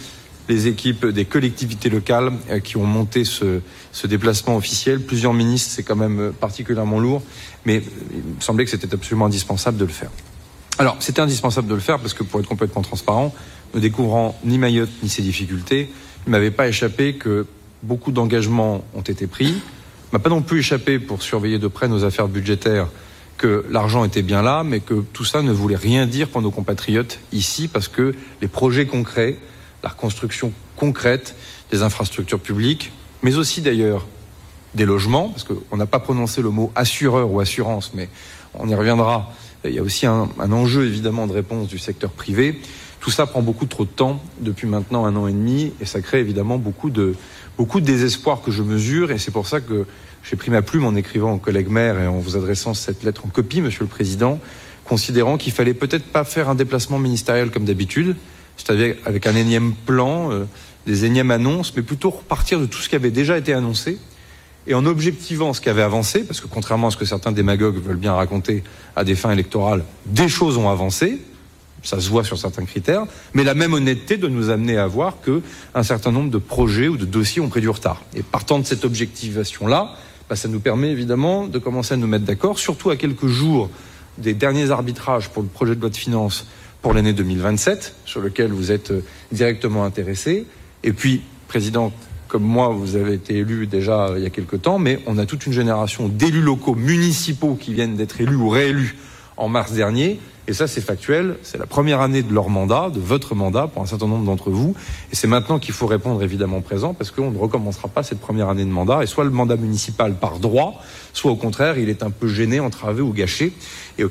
les équipes des collectivités locales qui ont monté ce, ce déplacement officiel. Plusieurs ministres, c'est quand même particulièrement lourd, mais il me semblait que c'était absolument indispensable de le faire. Alors, c'était indispensable de le faire parce que, pour être complètement transparent, ne découvrant ni Mayotte ni ses difficultés, il ne m'avait pas échappé que beaucoup d'engagements ont été pris. Il ne m'a pas non plus échappé, pour surveiller de près nos affaires budgétaires, que l'argent était bien là, mais que tout ça ne voulait rien dire pour nos compatriotes ici, parce que les projets concrets, la reconstruction concrète des infrastructures publiques, mais aussi d'ailleurs des logements, parce qu'on n'a pas prononcé le mot assureur ou assurance, mais on y reviendra. Il y a aussi un, un enjeu évidemment de réponse du secteur privé. Tout ça prend beaucoup trop de temps depuis maintenant un an et demi, et ça crée évidemment beaucoup de, beaucoup de désespoir que je mesure, et c'est pour ça que j'ai pris ma plume en écrivant au collègue maire et en vous adressant cette lettre en copie, Monsieur le Président, considérant qu'il fallait peut-être pas faire un déplacement ministériel comme d'habitude, c'est-à-dire avec un énième plan, euh, des énièmes annonces, mais plutôt repartir de tout ce qui avait déjà été annoncé et en objectivant ce qui avait avancé, parce que contrairement à ce que certains démagogues veulent bien raconter à des fins électorales, des choses ont avancé, ça se voit sur certains critères, mais la même honnêteté de nous amener à voir qu'un certain nombre de projets ou de dossiers ont pris du retard. Et partant de cette objectivation-là, bah, ça nous permet évidemment de commencer à nous mettre d'accord, surtout à quelques jours des derniers arbitrages pour le projet de loi de finances pour l'année deux mille vingt-sept, sur lequel vous êtes directement intéressé. Et puis, Président, comme moi, vous avez été élu déjà il y a quelques temps, mais on a toute une génération d'élus locaux municipaux qui viennent d'être élus ou réélus en mars dernier. Et ça, c'est factuel. C'est la première année de leur mandat, de votre mandat, pour un certain nombre d'entre vous. Et c'est maintenant qu'il faut répondre évidemment présent, parce qu'on ne recommencera pas cette première année de mandat. Et soit le mandat municipal par droit, soit au contraire, il est un peu gêné, entravé ou gâché. Et